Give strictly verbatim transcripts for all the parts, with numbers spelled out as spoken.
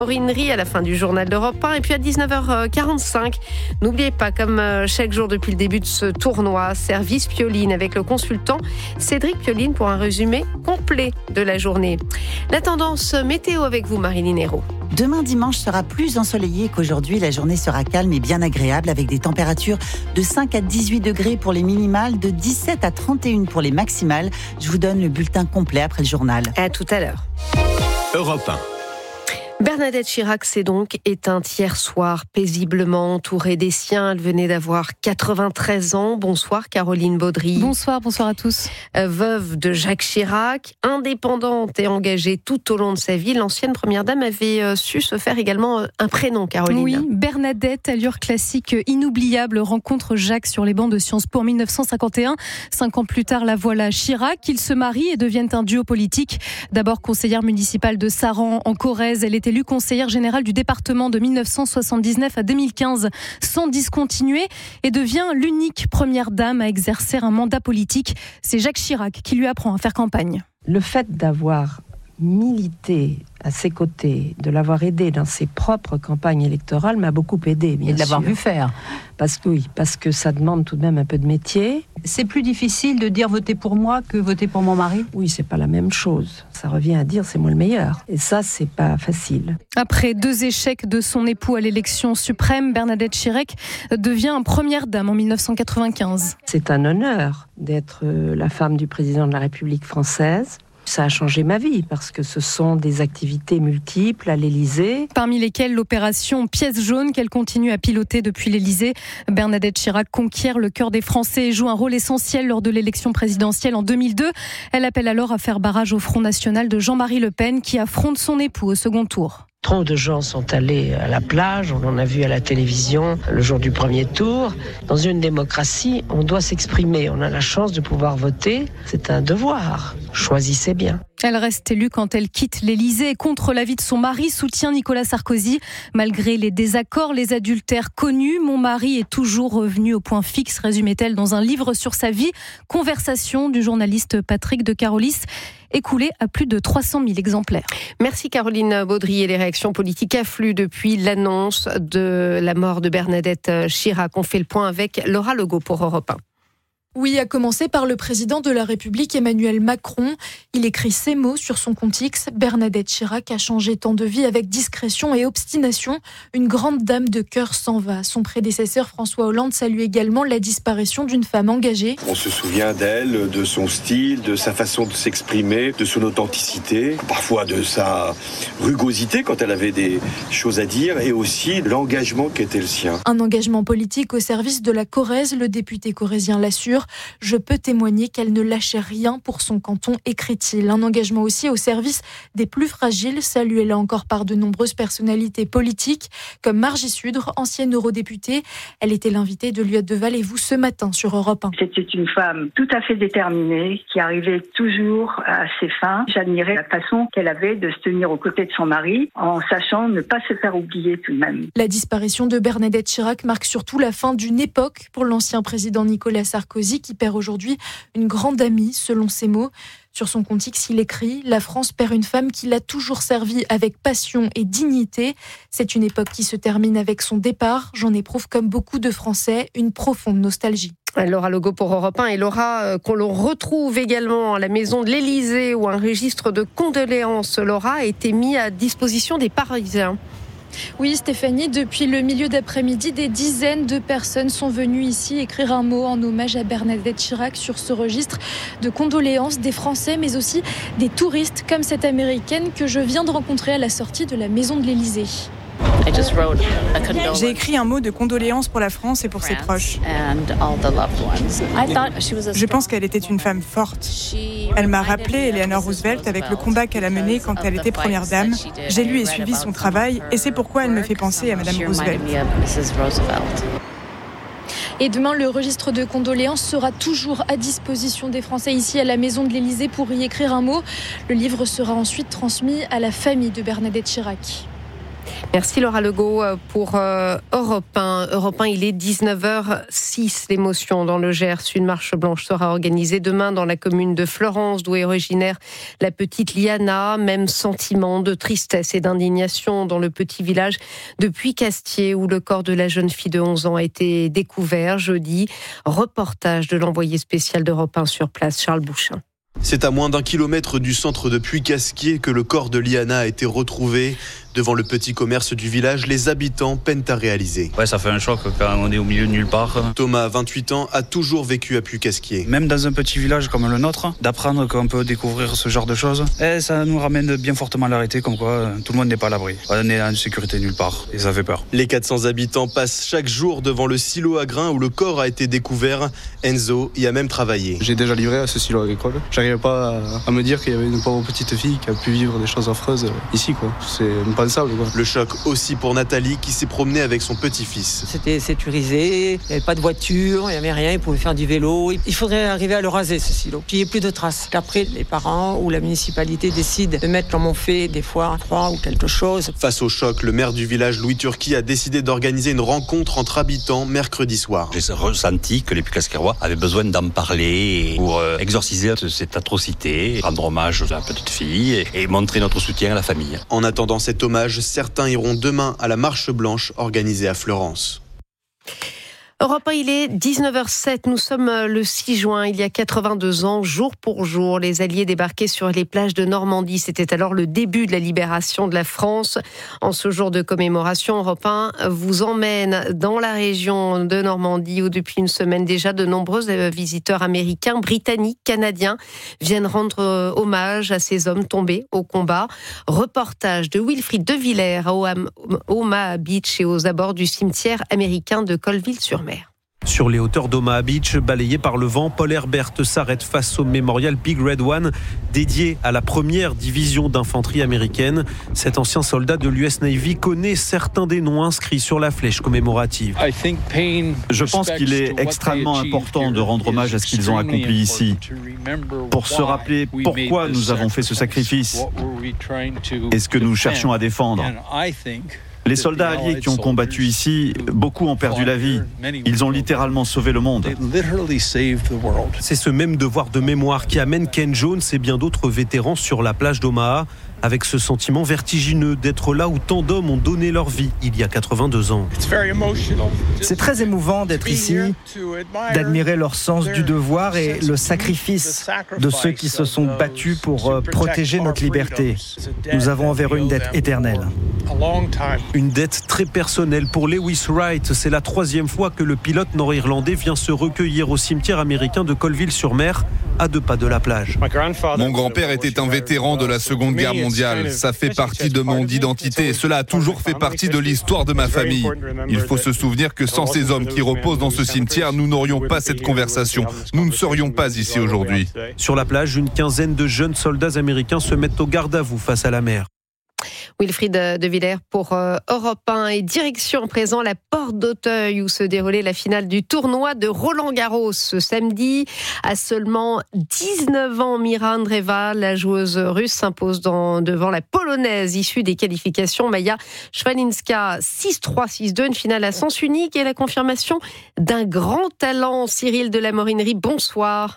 Rinerie à la fin du journal d'Europe un et puis à dix-neuf heures quarante-cinq. N'oubliez pas, comme chaque jour depuis le début de ce tournoi, Service Pioline avec le consultant Cédric Pioline pour un résumé complet de la journée. La tendance météo avec vous, Marilyn Hérault. Demain dimanche sera plus ensoleillé qu'aujourd'hui. La journée sera calme et bien agréable avec des températures de cinq à dix-huit degrés pour les minimales, de dix-sept à trente et un pour les maximales. Je vous donne le bulletin complet après le journal. À tout à l'heure. Europe un. Bernadette Chirac s'est donc éteinte hier soir, paisiblement entourée des siens. Elle venait d'avoir quatre-vingt-treize ans. Bonsoir Caroline Baudry. Bonsoir, bonsoir à tous. Euh, veuve de Jacques Chirac, indépendante et engagée tout au long de sa vie, l'ancienne première dame avait euh, su se faire également euh, un prénom, Caroline. Oui, Bernadette, allure classique inoubliable, rencontre Jacques sur les bancs de Sciences Po en dix-neuf cent cinquante et un. Cinq ans plus tard, la voilà Chirac. Ils se marient et deviennent un duo politique. D'abord conseillère municipale de Saran en Corrèze, elle est élue conseillère générale du département de dix-neuf cent soixante-dix-neuf à deux mille quinze sans discontinuer et devient l'unique première dame à exercer un mandat politique. C'est Jacques Chirac qui lui apprend à faire campagne. Le fait d'avoir milité à ses côtés, de l'avoir aidé dans ses propres campagnes électorales m'a beaucoup aidé, bien Et de l'avoir sûr. vu faire. Parce que oui, parce que ça demande tout de même un peu de métier. C'est plus difficile de dire voter pour moi que voter pour mon mari. Oui, c'est pas la même chose. Ça revient à dire c'est moi le meilleur. Et ça, c'est pas facile. Après deux échecs de son époux à l'élection suprême, Bernadette Chirac devient première dame en dix-neuf cent quatre-vingt-quinze. C'est un honneur d'être la femme du président de la République française. Ça a changé ma vie parce que ce sont des activités multiples à l'Élysée. Parmi lesquelles l'opération Pièce jaune qu'elle continue à piloter depuis l'Élysée. Bernadette Chirac conquiert le cœur des Français et joue un rôle essentiel lors de l'élection présidentielle en deux mille deux. Elle appelle alors à faire barrage au Front National de Jean-Marie Le Pen qui affronte son époux au second tour. Trop de gens sont allés à la plage, on en a vu à la télévision le jour du premier tour. Dans une démocratie, on doit s'exprimer, on a la chance de pouvoir voter, c'est un devoir. Choisissez bien. Elle reste élue quand elle quitte l'Élysée et contre l'avis de son mari, soutient Nicolas Sarkozy. Malgré les désaccords, les adultères connus, mon mari est toujours revenu au point fixe, résumait-elle dans un livre sur sa vie. Conversation du journaliste Patrick de Carolis, écoulé à plus de trois cent mille exemplaires. Merci Caroline Baudry. Et les réactions politiques affluent depuis l'annonce de la mort de Bernadette Chirac. On fait le point avec Laura Legault pour Europe un. Oui, à commencer par le président de la République, Emmanuel Macron. Il écrit ces mots sur son compte X. Bernadette Chirac a changé tant de vie avec discrétion et obstination. Une grande dame de cœur s'en va. Son prédécesseur François Hollande salue également la disparition d'une femme engagée. On se souvient d'elle, de son style, de sa façon de s'exprimer, de son authenticité, parfois de sa rugosité quand elle avait des choses à dire et aussi l'engagement qui était le sien. Un engagement politique au service de la Corrèze, le député corrézien l'assure. Je peux témoigner qu'elle ne lâchait rien pour son canton, écrit-il. Un engagement aussi au service des plus fragiles, salué là encore par de nombreuses personnalités politiques, comme Margie Sudre, ancienne eurodéputée. Elle était l'invitée de Liot de Val-et-Vous ce matin sur Europe un. C'était une femme tout à fait déterminée, qui arrivait toujours à ses fins. J'admirais la façon qu'elle avait de se tenir aux côtés de son mari, en sachant ne pas se faire oublier tout de même. La disparition de Bernadette Chirac marque surtout la fin d'une époque pour l'ancien président Nicolas Sarkozy, qui perd aujourd'hui une grande amie, selon ses mots. Sur son compte X, il écrit « La France perd une femme qui l'a toujours servi avec passion et dignité. C'est une époque qui se termine avec son départ. J'en éprouve, comme beaucoup de Français, une profonde nostalgie. » Laura Legault pour Europe un. Et Laura, euh, qu'on le retrouve également à la maison de l'Élysée où un registre de condoléances, Laura, a été mis à disposition des Parisiens. Oui, Stéphanie, depuis le milieu d'après-midi, des dizaines de personnes sont venues ici écrire un mot en hommage à Bernadette Chirac sur ce registre de condoléances des Français, mais aussi des touristes comme cette Américaine que je viens de rencontrer à la sortie de la maison de l'Élysée. J'ai écrit un mot de condoléances pour la France et pour ses proches. Je pense qu'elle était une femme forte. Elle m'a rappelé Eleanor Roosevelt avec le combat qu'elle a mené quand elle était première dame. J'ai lu et suivi son travail et c'est pourquoi elle me fait penser à Madame Roosevelt. Et demain, le registre de condoléances sera toujours à disposition des Français ici à la maison de l'Élysée pour y écrire un mot. Le livre sera ensuite transmis à la famille de Bernadette Chirac. Merci Laura Legault pour euh, Europe un. Europe un, il est dix-neuf heures six. L'émotion dans le Gers. Une marche blanche sera organisée demain dans la commune de Fleurance, d'où est originaire la petite Liana. Même sentiment de tristesse et d'indignation dans le petit village de Puy-Castier, où le corps de la jeune fille de onze ans a été découvert jeudi. Reportage de l'envoyé spécial d'Europe un sur place, Charles Bouchin. C'est à moins d'un kilomètre du centre de Puy-Castier que le corps de Liana a été retrouvé. Devant le petit commerce du village, les habitants peinent à réaliser. Ouais, ça fait un choc quand on est au milieu de nulle part. Thomas, vingt-huit ans, a toujours vécu à Puy-Castier. Même dans un petit village comme le nôtre, d'apprendre qu'on peut découvrir ce genre de choses, et ça nous ramène bien fortement à l'arrêté, comme quoi tout le monde n'est pas à l'abri. On est en sécurité nulle part, et ça fait peur. Les quatre cents habitants passent chaque jour devant le silo à grains où le corps a été découvert. Enzo y a même travaillé. J'ai déjà livré à ce silo agricole. J'arrivais pas à, à me dire qu'il y avait une pauvre petite fille qui a pu vivre des choses affreuses ici, quoi. C'est impensable, quoi. Le choc aussi pour Nathalie qui s'est promenée avec son petit-fils. C'était sécurisé, il n'y avait pas de voiture, il n'y avait rien, ils pouvaient faire du vélo. Il faudrait arriver à le raser, ce silo, qu'il n'y ait plus de traces. Qu'après, les parents ou la municipalité décident de mettre, comme on fait des fois, trois ou quelque chose. Face au choc, le maire du village, Louis Turquie, a décidé d'organiser une rencontre entre habitants mercredi soir. J'ai ressenti que les Puy-Casquerois avaient besoin d'en parler pour euh, exorciser cette atrocité, rendre hommage à la petite fille et, et montrer notre soutien à la famille. En attendant cet hommage, certains iront demain à la marche blanche organisée à Fleurance. Europe un, il est dix-neuf heures sept. Nous sommes le six juin. Il y a quatre-vingt-deux ans, jour pour jour, les Alliés débarquaient sur les plages de Normandie. C'était alors le début de la libération de la France. En ce jour de commémoration, Europe un vous emmène dans la région de Normandie où depuis une semaine déjà, de nombreux visiteurs américains, britanniques, canadiens viennent rendre hommage à ces hommes tombés au combat. Reportage de Wilfried De Villers à Omaha Beach et aux abords du cimetière américain de Colville-sur-Mer. Sur les hauteurs d'Omaha Beach, balayé par le vent, Paul Herbert s'arrête face au mémorial Big Red One, dédié à la première division d'infanterie américaine. Cet ancien soldat de l'U S Navy connaît certains des noms inscrits sur la flèche commémorative. Je pense qu'il est extrêmement important de rendre hommage à ce qu'ils ont accompli ici, pour se rappeler pourquoi nous avons fait ce sacrifice et ce que nous cherchions à défendre. Les soldats alliés qui ont combattu ici, beaucoup ont perdu la vie. Ils ont littéralement sauvé le monde. C'est ce même devoir de mémoire qui amène Ken Jones et bien d'autres vétérans sur la plage d'Omaha, avec ce sentiment vertigineux d'être là où tant d'hommes ont donné leur vie il y a quatre-vingt-deux ans. C'est très émouvant d'être ici, d'admirer leur sens du devoir et le sacrifice de ceux qui se sont battus pour protéger notre liberté. Nous avons envers eux une dette éternelle. Une dette très personnelle pour Lewis Wright. C'est la troisième fois que le pilote nord-irlandais vient se recueillir au cimetière américain de Colville-sur-Mer, à deux pas de la plage. Mon grand-père était un vétéran de la Seconde Guerre mondiale. Ça fait partie de mon identité et cela a toujours fait partie de l'histoire de ma famille. Il faut se souvenir que sans ces hommes qui reposent dans ce cimetière, nous n'aurions pas cette conversation. Nous ne serions pas ici aujourd'hui. Sur la plage, une quinzaine de jeunes soldats américains se mettent au garde-à-vous face à la mer. Wilfried De Villers pour euh, Europe un et direction à présent la Porte d'Auteuil où se déroulait la finale du tournoi de Roland-Garros ce samedi. À seulement dix-neuf ans, Mira Andreeva, la joueuse russe, s'impose dans, devant la Polonaise issue des qualifications Maja Szwalinska six trois six deux, une finale à sens unique et la confirmation d'un grand talent. Cyril de la Morinerie, bonsoir.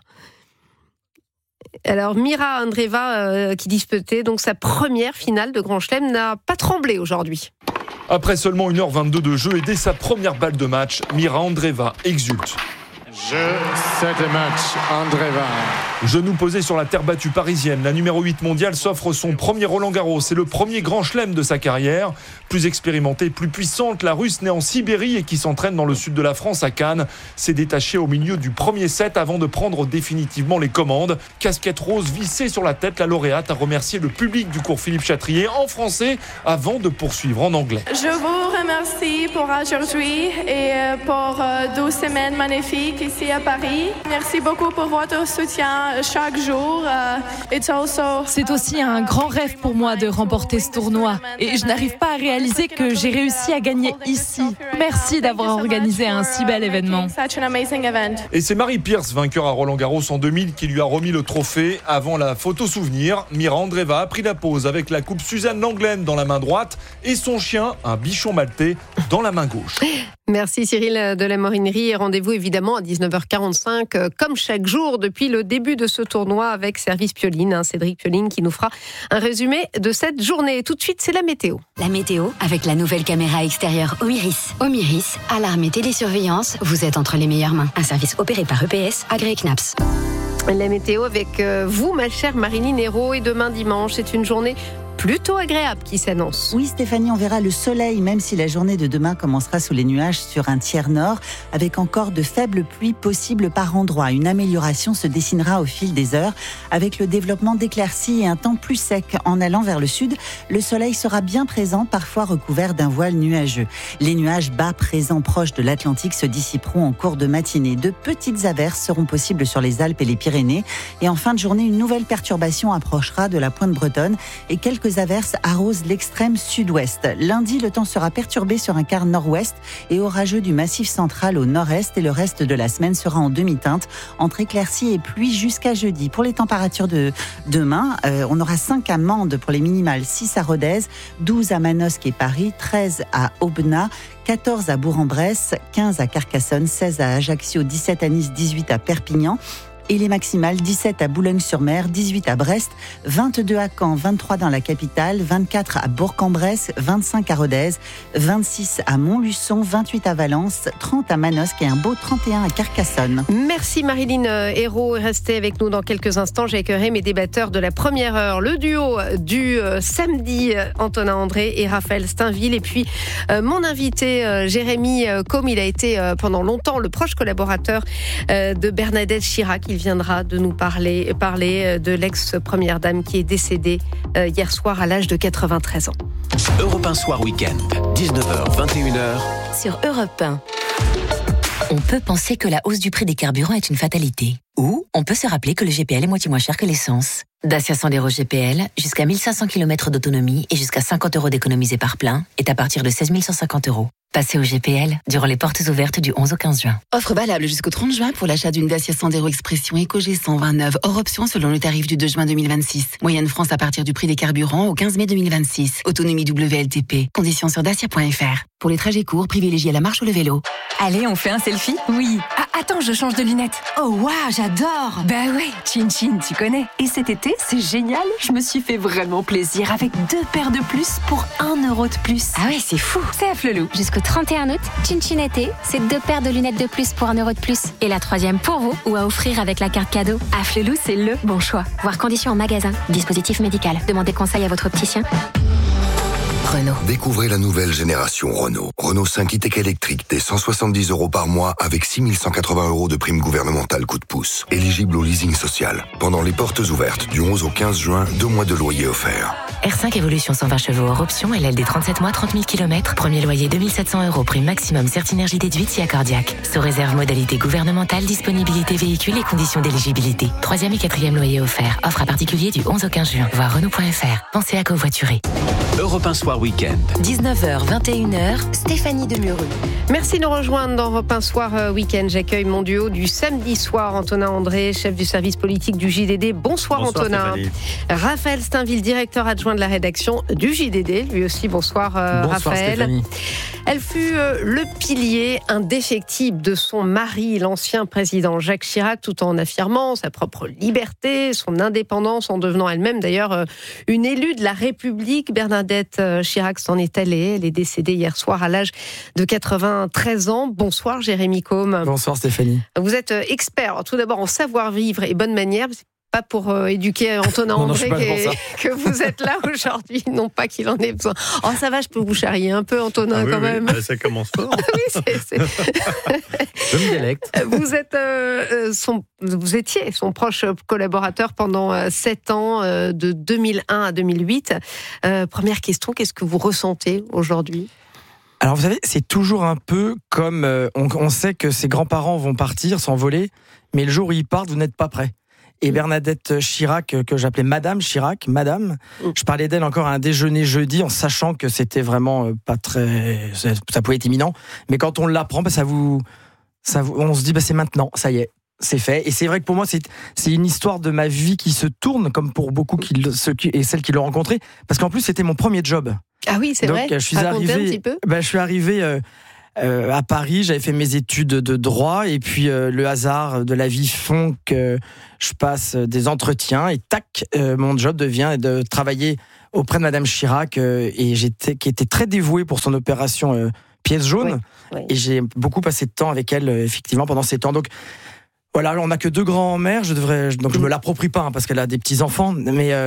Alors Mira Andreeva, euh, qui disputait donc sa première finale de Grand Chelem, n'a pas tremblé aujourd'hui. Après seulement une heure vingt-deux de jeu et dès sa première balle de match, Mira Andreeva exulte. Je sept match, Andreeva. Genou posé sur la terre battue parisienne, la numéro huit mondiale s'offre son premier Roland-Garros. C'est le premier grand chelem de sa carrière. Plus expérimentée, plus puissante, la Russe née en Sibérie et qui s'entraîne dans le sud de la France à Cannes s'est détachée au milieu du premier set avant de prendre définitivement les commandes. Casquette rose vissée sur la tête, la lauréate a remercié le public du cours Philippe Chatrier en français avant de poursuivre en anglais. Je vous remercie pour aujourd'hui et pour deux semaines magnifiques. ici à Paris. Merci beaucoup pour votre soutien chaque jour. C'est aussi un grand rêve pour moi de remporter ce tournoi. Et je n'arrive pas à réaliser que j'ai réussi à gagner ici. Merci d'avoir organisé un si bel événement. Et c'est Marie Pierce, vainqueur à Roland-Garros en deux mille, qui lui a remis le trophée. Avant la photo souvenir, Mira Andreeva a pris la pose avec la coupe Suzanne Lenglen dans la main droite et son chien, un bichon maltais, dans la main gauche. Merci Cyril de la Morinerie et rendez-vous évidemment à dix-neuf heures quarante-cinq comme chaque jour depuis le début de ce tournoi avec Service Pioline, hein, Cédric Pioline qui nous fera un résumé de cette journée. Tout de suite, c'est la météo. La météo avec la nouvelle caméra extérieure Omiris. Omiris, alarme et télésurveillance, vous êtes entre les meilleures mains. Un service opéré par E P S, agréé C N A P S. La météo avec vous, ma chère Marilyn Hérault, et demain dimanche, c'est une journée plutôt agréable qui s'annonce. Oui Stéphanie, on verra le soleil même si la journée de demain commencera sous les nuages sur un tiers nord avec encore de faibles pluies possibles par endroits. Une amélioration se dessinera au fil des heures avec le développement d'éclaircies et un temps plus sec. En allant vers le sud, le soleil sera bien présent, parfois recouvert d'un voile nuageux. Les nuages bas présents proches de l'Atlantique se dissiperont en cours de matinée. De petites averses seront possibles sur les Alpes et les Pyrénées. Et en fin de journée, une nouvelle perturbation approchera de la pointe bretonne et quelques averses arrosent l'extrême sud-ouest. Lundi, le temps sera perturbé sur un quart nord-ouest et orageux du massif central au nord-est, et le reste de la semaine sera en demi-teinte entre éclaircies et pluie jusqu'à jeudi. Pour les températures de demain, euh, on aura cinq à Mende pour les minimales, six à Rodez, douze à Manosque et Paris, treize à Aubenas, quatorze à Bourg-en-Bresse, quinze à Carcassonne, seize à Ajaccio, dix-sept à Nice, dix-huit à Perpignan. Et les maximales, dix-sept à Boulogne-sur-Mer, dix-huit à Brest, vingt-deux à Caen, vingt-trois dans la capitale, vingt-quatre à Bourg-en-Bresse, vingt-cinq à Rodez, vingt-six à Montluçon, vingt-huit à Valence, trente à Manosque et un beau trente et un à Carcassonne. Merci Marilyn Hérault. Restez avec nous dans quelques instants. J'accueillerai mes débatteurs de la première heure, le duo du samedi, Antonin André et Raphaël Steinville. Et puis euh, mon invité, euh, Jérémy Combe, il a été euh, pendant longtemps le proche collaborateur euh, de Bernadette Chirac. Il viendra de nous parler, parler de l'ex-première dame qui est décédée hier soir à l'âge de quatre-vingt-treize ans. Europe un Soir Week-end, dix-neuf heures, vingt et une heures. Sur Europe un. On peut penser que la hausse du prix des carburants est une fatalité. Ou on peut se rappeler que le G P L est moitié moins cher que l'essence. Dacia Sandero G P L, jusqu'à mille cinq cents kilomètres d'autonomie et jusqu'à cinquante euros d'économisés par plein, est à partir de seize mille cent cinquante euros. Passez au G P L durant les portes ouvertes du onze au quinze juin. Offre valable jusqu'au trente juin pour l'achat d'une Dacia Sandero Expression EcoG cent vingt-neuf, hors option selon le tarif du deux juin deux mille vingt-six. Moyenne France à partir du prix des carburants au quinze mai deux mille vingt-six. Autonomie W L T P. Conditions sur dacia point f r. Pour les trajets courts, privilégiez la marche ou le vélo. Allez, on fait un selfie ? Oui. Ah, attends, je change de lunettes. Oh waouh, j'adore. Bah ouais, Chin Chin, tu connais. Et cet été, c'est génial, je me suis fait vraiment plaisir avec deux paires de plus pour un euro de plus. Ah ouais, c'est fou. C'est à Flelou. Jusqu'au trente et un août, Chin Chin été, c'est deux paires de lunettes de plus pour un euro de plus. Et la troisième pour vous, ou à offrir avec la carte cadeau. À Flelou, c'est le bon choix. Voir conditions en magasin. Dispositif médical. Demandez conseil à votre opticien. Renault. Découvrez la nouvelle génération Renault. Renault cinq e-Tech électrique dès cent soixante-dix euros par mois avec six mille cent quatre-vingts euros de prime gouvernementale coup de pouce. Éligible au leasing social. Pendant les portes ouvertes du onze au quinze juin, deux mois de loyer offerts. R cinq Evolution cent vingt chevaux hors option, L L D trente-sept mois, trente mille kilomètres. Premier loyer deux mille sept cents euros, prime maximum Certinergie déduite si accordiaque. Sous réserve modalité gouvernementale, disponibilité véhicule et conditions d'éligibilité. Troisième et quatrième loyer offert. Offre à particulier du onze au quinze juin. Voir Renault point f r. Pensez à covoiturer. Europe un Soir Week-end. dix-neuf heures, vingt et une heures, Stéphanie Demureux. Merci de nous rejoindre dans Europe un Soir Week-end. J'accueille mon duo du samedi soir, Antonin André, chef du service politique du J D D. Bonsoir, bonsoir Antonin. Stéphanie. Raphaël Steinville, directeur adjoint de la rédaction du J D D. Lui aussi, bonsoir, euh, bonsoir Raphaël. Stéphanie. Elle fut euh, le pilier indéfectible de son mari, l'ancien président Jacques Chirac, tout en affirmant sa propre liberté, son indépendance, en devenant elle-même d'ailleurs euh, une élue de la République. Bernadette euh, Chirac s'en est allée. Elle est décédée hier soir à l'âge de quatre-vingt-treize ans. Bonsoir Jérémy Combe. Bonsoir Stéphanie. Vous êtes expert tout d'abord en savoir-vivre et bonne manière. Pas pour euh, éduquer Antonin André que, que vous êtes là aujourd'hui, non pas qu'il en ait besoin. Oh ça va, je peux vous charrier un peu Antonin ah, oui, quand oui, même. Bah, ça commence fort. oui, c'est, c'est... Je me dialecte. Vous êtes, euh, son, vous étiez son proche collaborateur pendant euh, sept ans, euh, de deux mille un à deux mille huit. Euh, première question, qu'est-ce que vous ressentez aujourd'hui ? Alors vous savez, c'est toujours un peu comme euh, on, on sait que ses grands-parents vont partir, s'envoler, mais le jour où ils partent, vous n'êtes pas prêts. Et Bernadette Chirac, que j'appelais Madame Chirac, Madame, je parlais d'elle encore à un déjeuner jeudi, en sachant que c'était vraiment pas très, ça, ça pouvait être imminent. Mais quand on l'apprend, bah, ça vous, ça vous, on se dit bah c'est maintenant, ça y est. C'est fait. Et c'est vrai que pour moi, c'est, c'est une histoire de ma vie qui se tourne, comme pour beaucoup qui, ceux qui, et celles qui l'ont rencontré. Parce qu'en plus, c'était mon premier job. Ah oui, c'est Donc, vrai. Je suis Racontez arrivé, un petit peu. Ben, je suis arrivé euh, euh, à Paris, j'avais fait mes études de droit, et puis euh, le hasard de la vie font que je passe des entretiens, et tac, euh, mon job devient de travailler auprès de Madame Chirac, euh, et j'étais, qui était très dévouée pour son opération euh, pièce jaune. Oui, oui. Et j'ai beaucoup passé de temps avec elle, euh, effectivement, pendant ces temps. Donc, voilà, on n'a que deux grands-mères, je devrais, donc je me l'approprie pas hein, parce qu'elle a des petits enfants, mais euh,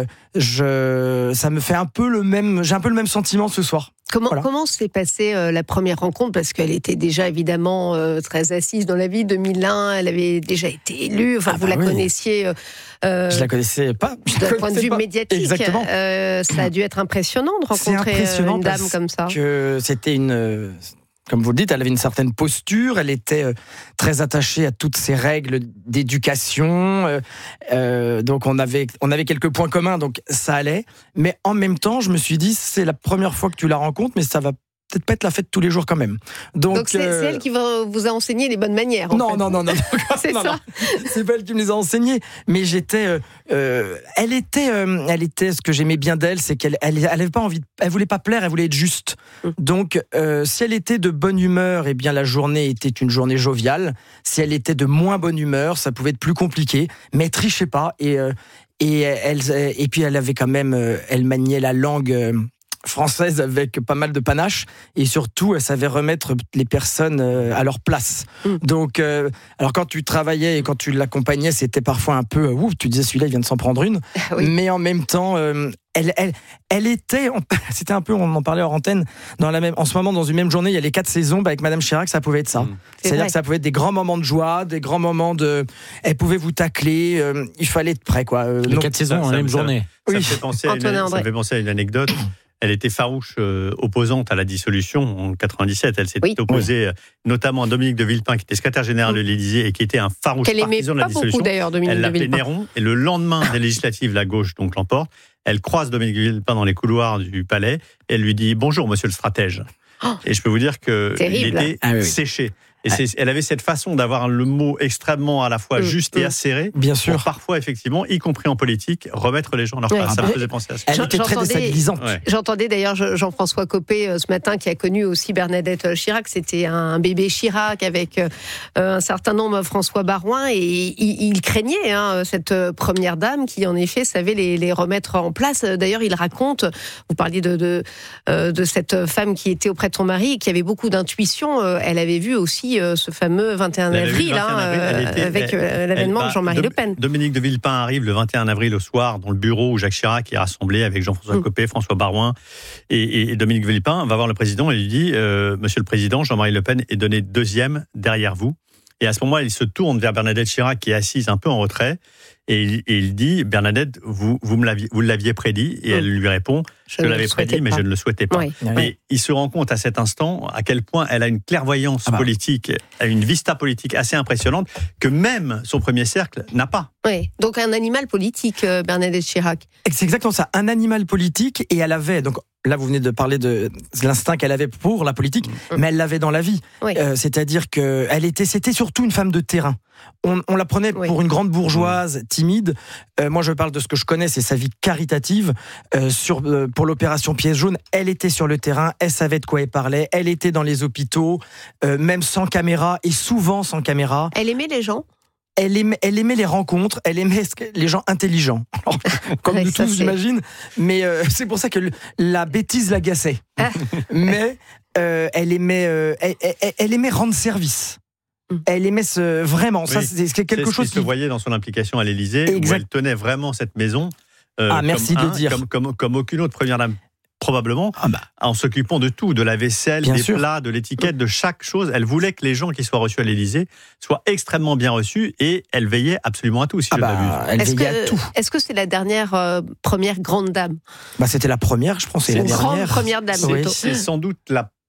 je, ça me fait un peu le même, j'ai un peu le même sentiment ce soir. Comment voilà. comment s'est passée euh, la première rencontre, parce qu'elle était déjà évidemment euh, très assise dans la vie. deux mille un, elle avait déjà été élue. Enfin, ah vous bah la oui. connaissiez. Euh, je la connaissais pas. D'un point de vue pas. médiatique, exactement. Euh, ça a dû être impressionnant de rencontrer impressionnant une dame comme ça. Que c'était une. Comme vous le dites, elle avait une certaine posture, elle était euh, très attachée à toutes ces règles d'éducation, euh, euh, donc on avait, on avait quelques points communs, donc ça allait. Mais en même temps, je me suis dit, c'est la première fois que tu la rencontres, mais ça va peut-être pas être la fête tous les jours quand même. Donc, donc c'est, euh... c'est elle qui va vous a enseigné les bonnes manières. En non, fait. non, non, non, non. c'est non, ça. Non. C'est pas elle qui me les a enseignés. Mais j'étais, euh, euh, elle était, euh, elle était. Ce que j'aimais bien d'elle, c'est qu'elle, elle, elle avait pas envie, de, elle voulait pas plaire, elle voulait être juste. Mmh. Donc, euh, si elle était de bonne humeur, eh bien la journée était une journée joviale. Si elle était de moins bonne humeur, ça pouvait être plus compliqué. Mais elle trichait pas et euh, et elle, et puis elle avait quand même, euh, elle maniait la langue. Euh, française avec pas mal de panache et surtout elle savait remettre les personnes à leur place. Mmh. Donc euh, alors quand tu travaillais et quand tu l'accompagnais, c'était parfois un peu ouf, tu disais celui-là il vient de s'en prendre une. Oui. Mais en même temps euh, elle elle elle était c'était un peu, on en parlait hors antenne, dans la même en ce moment dans une même journée, il y a les quatre saisons, bah avec Madame Chirac, ça pouvait être ça. Mmh. C'est C'est-à-dire vrai. Que ça pouvait être des grands moments de joie, des grands moments de elle pouvait vous tacler, euh, il fallait être prêt quoi. Euh, les donc, quatre saisons en même journée. Ça, oui. ça, fait penser à une, ça fait penser à une anecdote. Elle était farouche euh, opposante à la dissolution en quatre-vingt-dix-sept. Elle s'était oui. opposée oui. notamment à Dominique de Villepin, qui était secrétaire général oui. de l'Élysée et qui était un farouche Qu'elle partisan de la dissolution. Elle l'appelait Néron. Et le lendemain des législatives, la gauche donc l'emporte. Elle croise Dominique de Villepin dans les couloirs du palais et elle lui dit « Bonjour, monsieur le stratège oh. ». Et je peux vous dire qu'il était ah, oui, séché. Et c'est, elle avait cette façon d'avoir le mot extrêmement à la fois juste mmh, et acéré. Bien sûr. Pour parfois, effectivement, y compris en politique, remettre les gens à leur place. Ouais. Ça me faisait penser à ça. Elle était très déstabilisante. Ouais. J'entendais d'ailleurs Jean-François Copé ce matin, qui a connu aussi Bernadette Chirac. C'était un bébé Chirac avec un certain nombre François Baroin. Et il, il craignait hein, cette première dame qui, en effet, savait les, les remettre en place. D'ailleurs, il raconte, vous parliez de, de, de cette femme qui était auprès de son mari et qui avait beaucoup d'intuition. Elle avait vu aussi ce fameux vingt et un avril, hein, avril était, avec elle, l'avènement elle, de Jean-Marie Le Pen. Dominique de Villepin arrive le vingt et un avril au soir dans le bureau où Jacques Chirac est rassemblé avec Jean-François mmh. Copé, François Baroin et, et Dominique de Villepin va voir le président et lui dit euh, « Monsieur le Président, Jean-Marie Le Pen est donné deuxième derrière vous ». Et à ce moment-là, il se tourne vers Bernadette Chirac qui est assise un peu en retrait et il, et il dit « Bernadette, vous, vous, me l'aviez, vous l'aviez prédit ». Et mmh. elle lui répond « Je, je l'avais prédit, pas. mais je ne le souhaitais pas oui. ». Mais il se rend compte à cet instant à quel point elle a une clairvoyance ah bah. politique, une vista politique assez impressionnante que même son premier cercle n'a pas. Oui, donc un animal politique, Bernadette Chirac. C'est exactement ça, un animal politique, et elle avait... donc là, vous venez de parler de l'instinct qu'elle avait pour la politique, mmh. mais elle l'avait dans la vie. Oui. Euh, c'est-à-dire que elle était, c'était surtout une femme de terrain. On, on la prenait oui. pour une grande bourgeoise timide. Euh, moi, je parle de ce que je connais, c'est sa vie caritative. Euh, sur, euh, pour l'opération Pièce jaune, elle était sur le terrain, elle savait de quoi elle parlait, elle était dans les hôpitaux, euh, même sans caméra, et souvent sans caméra. Elle aimait les gens. Elle aimait, elle aimait les rencontres, elle aimait les gens intelligents, alors, comme ouais, nous tous, c'est... j'imagine. Mais euh, c'est pour ça que le, la bêtise l'agaçait. Ah. Mais euh, elle aimait, euh, elle, elle, elle aimait rendre service. Elle aimait ce, vraiment, oui, ça c'est quelque c'est chose qui se voyait dans son implication à l'Élysée, exact. Où elle tenait vraiment cette maison. Euh, ah, merci comme de un, dire. Comme, comme, comme aucune autre première dame. Probablement, ah bah. en s'occupant de tout, de la vaisselle, bien des sûr. Plats, de l'étiquette, de chaque chose. Elle voulait que les gens qui soient reçus à l'Élysée soient extrêmement bien reçus et elle veillait absolument à tout, si ah je bah, ne m'abuse. Elle est-ce veillait que, à tout. Est-ce que c'est la dernière euh, première grande dame ? Bah, c'était la première, je pense. C'est, c'est la une dernière. grande première dame. C'est, c'est sans doute la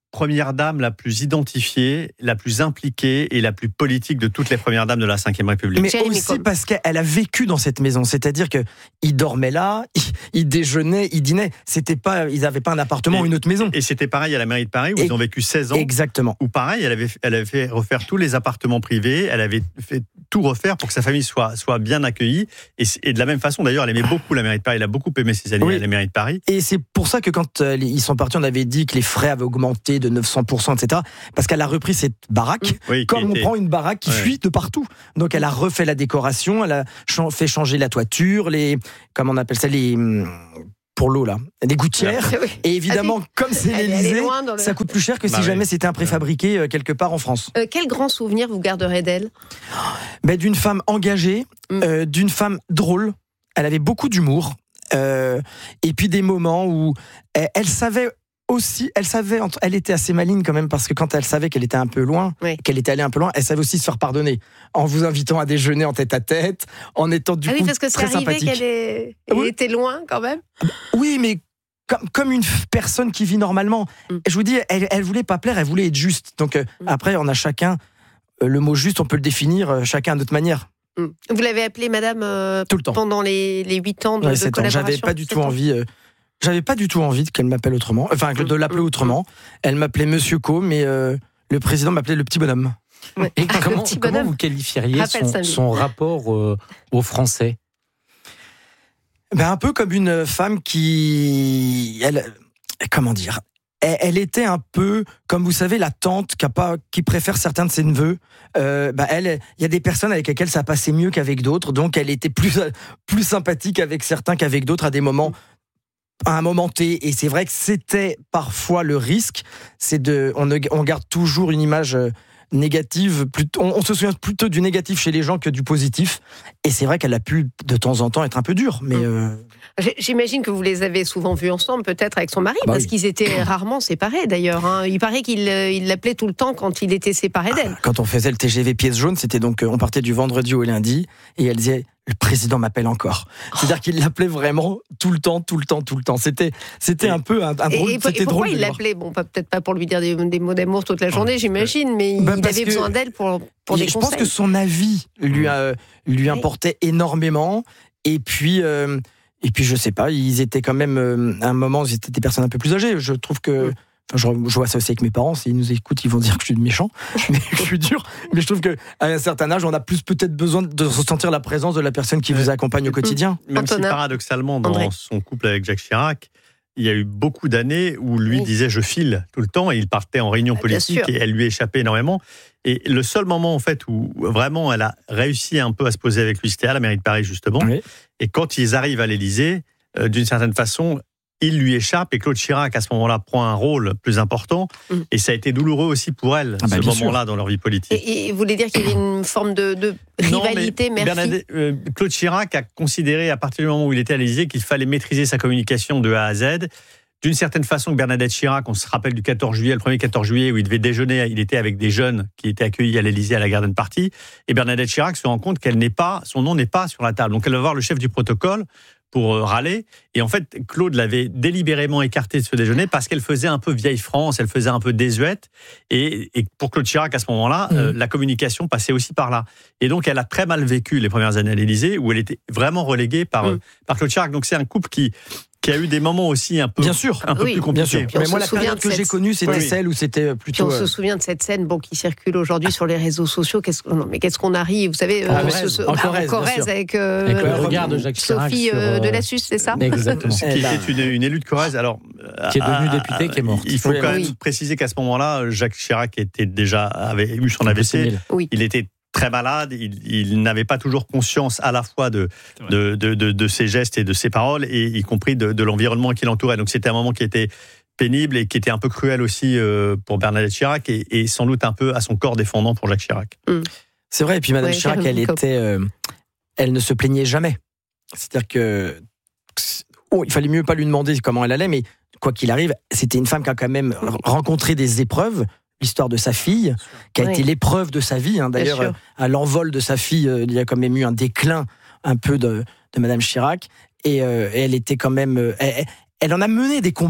première dame la plus identifiée, la plus impliquée et la plus politique de toutes les premières dames de la cinquième République. Mais aussi parce qu'elle a vécu dans cette maison, c'est-à-dire que ils dormaient là, ils, ils déjeunaient, ils dînaient. C'était pas, ils n'avaient pas un appartement et, ou une autre maison. Et c'était pareil à la mairie de Paris où et, ils ont vécu seize ans. Exactement. Où pareil, elle avait, elle avait fait refaire tous les appartements privés, elle avait fait tout refaire pour que sa famille soit, soit bien accueillie. Et, et de la même façon, d'ailleurs, elle aimait beaucoup la mairie de Paris. Elle a beaucoup aimé ses années oui. à la mairie de Paris. Et c'est pour ça que quand euh, ils sont partis, on avait dit que les frais avaient augmenté de neuf cents pour cent, et cetera. Parce qu'elle a repris cette baraque, oui, comme on était... prend une baraque qui ouais. fuit de partout. Donc elle a refait la décoration, elle a fait changer la toiture, les, comment on appelle ça, les, pour l'eau là, des gouttières. Oui. Et évidemment, ah, comme c'est l'Élysée, le... ça coûte plus cher que bah si oui. jamais c'était un préfabriqué euh, quelque part en France. Euh, quel grand souvenir vous garderez d'elle ? Ben, d'une femme engagée, mm. euh, d'une femme drôle. Elle avait beaucoup d'humour. Euh, et puis des moments où elle, elle savait aussi, elle savait, elle était assez maligne quand même, parce que quand elle savait qu'elle était un peu loin, oui. qu'elle était allée un peu loin, elle savait aussi se faire pardonner, en vous invitant à déjeuner en tête à tête, en étant du ah coup oui, parce que très c'est arrivé sympathique. Qu'elle est... oui. était loin quand même. Oui, mais comme, comme une personne qui vit normalement. Mm. Je vous dis, elle, elle voulait pas plaire, elle voulait être juste. Donc euh, mm. après, on a chacun, euh, le mot juste, on peut le définir euh, chacun à notre manière. Vous l'avez appelée madame euh, tout le temps. Pendant les huit ans de, ouais, de collaboration. J'avais pas du tout envie. Euh, j'avais pas du tout envie qu'elle m'appelle autrement. Enfin, de l'appeler autrement. Elle m'appelait Monsieur Co, mais euh, le président m'appelait le petit bonhomme. Ouais. Et ah, comment, comment vous qualifieriez son, son rapport euh, aux Français ? Ben un peu comme une femme qui, elle, comment dire. Elle était un peu, comme vous savez, la tante qui, a pas, qui préfère certains de ses neveux. Euh, bah elle, il y a des personnes avec lesquelles ça passait mieux qu'avec d'autres, donc elle était plus plus sympathique avec certains qu'avec d'autres à des moments, à un moment T. Et c'est vrai que c'était parfois le risque, c'est de, on, on garde toujours une image négative. Plutôt, on, on se souvient plutôt du négatif chez les gens que du positif. Et c'est vrai qu'elle a pu de temps en temps être un peu dure, mais. Euh... J'imagine que vous les avez souvent vus ensemble, peut-être avec son mari, bah parce oui. qu'ils étaient rarement séparés d'ailleurs. Hein. Il paraît qu'il il l'appelait tout le temps quand il était séparé d'elle. Quand on faisait le T G V pièce jaune, c'était donc on partait du vendredi au lundi et elle disait le président m'appelle encore. C'est-à-dire qu'il l'appelait vraiment tout le temps, tout le temps, tout le temps. C'était, c'était et, un peu un, un drôle. Et, et, c'était et pourquoi drôle il l'appelait ? Bon, peut-être pas pour lui dire des, des mots d'amour toute la journée, j'imagine, mais bah il avait que, besoin d'elle pour pour des je conseils. Je pense que son avis lui a, lui importait oui. énormément. Et puis. Euh, Et puis je sais pas, ils étaient quand même euh, à un moment, ils étaient des personnes un peu plus âgées. Je trouve que, enfin, je, je vois ça aussi avec mes parents. S'ils nous écoutent, ils vont dire que je suis méchant, mais je suis dur. Mais je trouve que à un certain âge, on a plus peut-être besoin de ressentir la présence de la personne qui vous accompagne au quotidien. Même Antonin. Si paradoxalement, dans André. son couple avec Jacques Chirac, il y a eu beaucoup d'années où lui oui. disait je file tout le temps et il partait en réunion politique et elle lui échappait énormément. Et le seul moment en fait où vraiment elle a réussi un peu à se poser avec lui, c'était à la mairie de Paris justement. Oui. Et quand ils arrivent à l'Élysée, euh, d'une certaine façon, il lui échappe et Claude Chirac à ce moment-là prend un rôle plus important. Mm. Et ça a été douloureux aussi pour elle, ah bah, ce moment-là sûr. Dans leur vie politique. Et, et vous voulez dire qu'il y avait une forme de, de rivalité, non, merci. Euh, Claude Chirac a considéré à partir du moment où il était à l'Élysée qu'il fallait maîtriser sa communication de A à Z. D'une certaine façon, Bernadette Chirac, on se rappelle du quatorze juillet, le premier quatorze juillet, où il devait déjeuner, il était avec des jeunes qui étaient accueillis à l'Élysée à la Garden Party, et Bernadette Chirac se rend compte qu'elle n'est pas, son nom n'est pas sur la table. Donc elle va voir le chef du protocole pour râler, et en fait, Claude l'avait délibérément écartée de ce déjeuner parce qu'elle faisait un peu vieille France, elle faisait un peu désuète, et, et pour Claude Chirac, à ce moment-là, mmh. euh, la communication passait aussi par là. Et donc, elle a très mal vécu les premières années à l'Élysée, où elle était vraiment reléguée par, mmh. euh, par Claude Chirac. Donc c'est un couple qui... qui a eu des moments aussi un peu, bien sûr. un peu oui, plus compliqués. Mais moi, la période que j'ai connue, c'était oui. celle où c'était plutôt... Puis on se souvient de cette scène bon, qui circule aujourd'hui sur les réseaux sociaux. Qu'est-ce, non, mais qu'est-ce qu'on arrive, vous savez, ah, euh, ce, ce, en Corrèze, en Corrèze avec, euh, avec le regard de Jacques Chirac Sophie sur, euh, de Lassus, c'est ça ? Exactement. Qui était une, une élue de Corrèze. Alors, qui est devenue députée, qui est morte. Il faut oui, quand oui. même préciser qu'à ce moment-là, Jacques Chirac était déjà, avait eu son A V C. Oui. Il était très malade, il, il n'avait pas toujours conscience à la fois de, de, de, de, de ses gestes et de ses paroles, et y compris de, de l'environnement qui l'entourait. Donc c'était un moment qui était pénible et qui était un peu cruel aussi euh, pour Bernadette Chirac, et, et sans doute un peu à son corps défendant pour Jacques Chirac. Mm. C'est vrai, et puis Madame ouais, Chirac, elle était, euh, elle ne se plaignait jamais. C'est-à-dire que oh, il fallait mieux pas lui demander comment elle allait, mais quoi qu'il arrive, c'était une femme qui a quand même rencontré des épreuves. L'histoire de sa fille, qui a oui. été l'épreuve de sa vie. Hein. D'ailleurs, à l'envol de sa fille, euh, il y a quand même eu un déclin un peu de, de Madame Chirac. Et, euh, et elle était quand même... Euh, elle, elle en a mené des combats.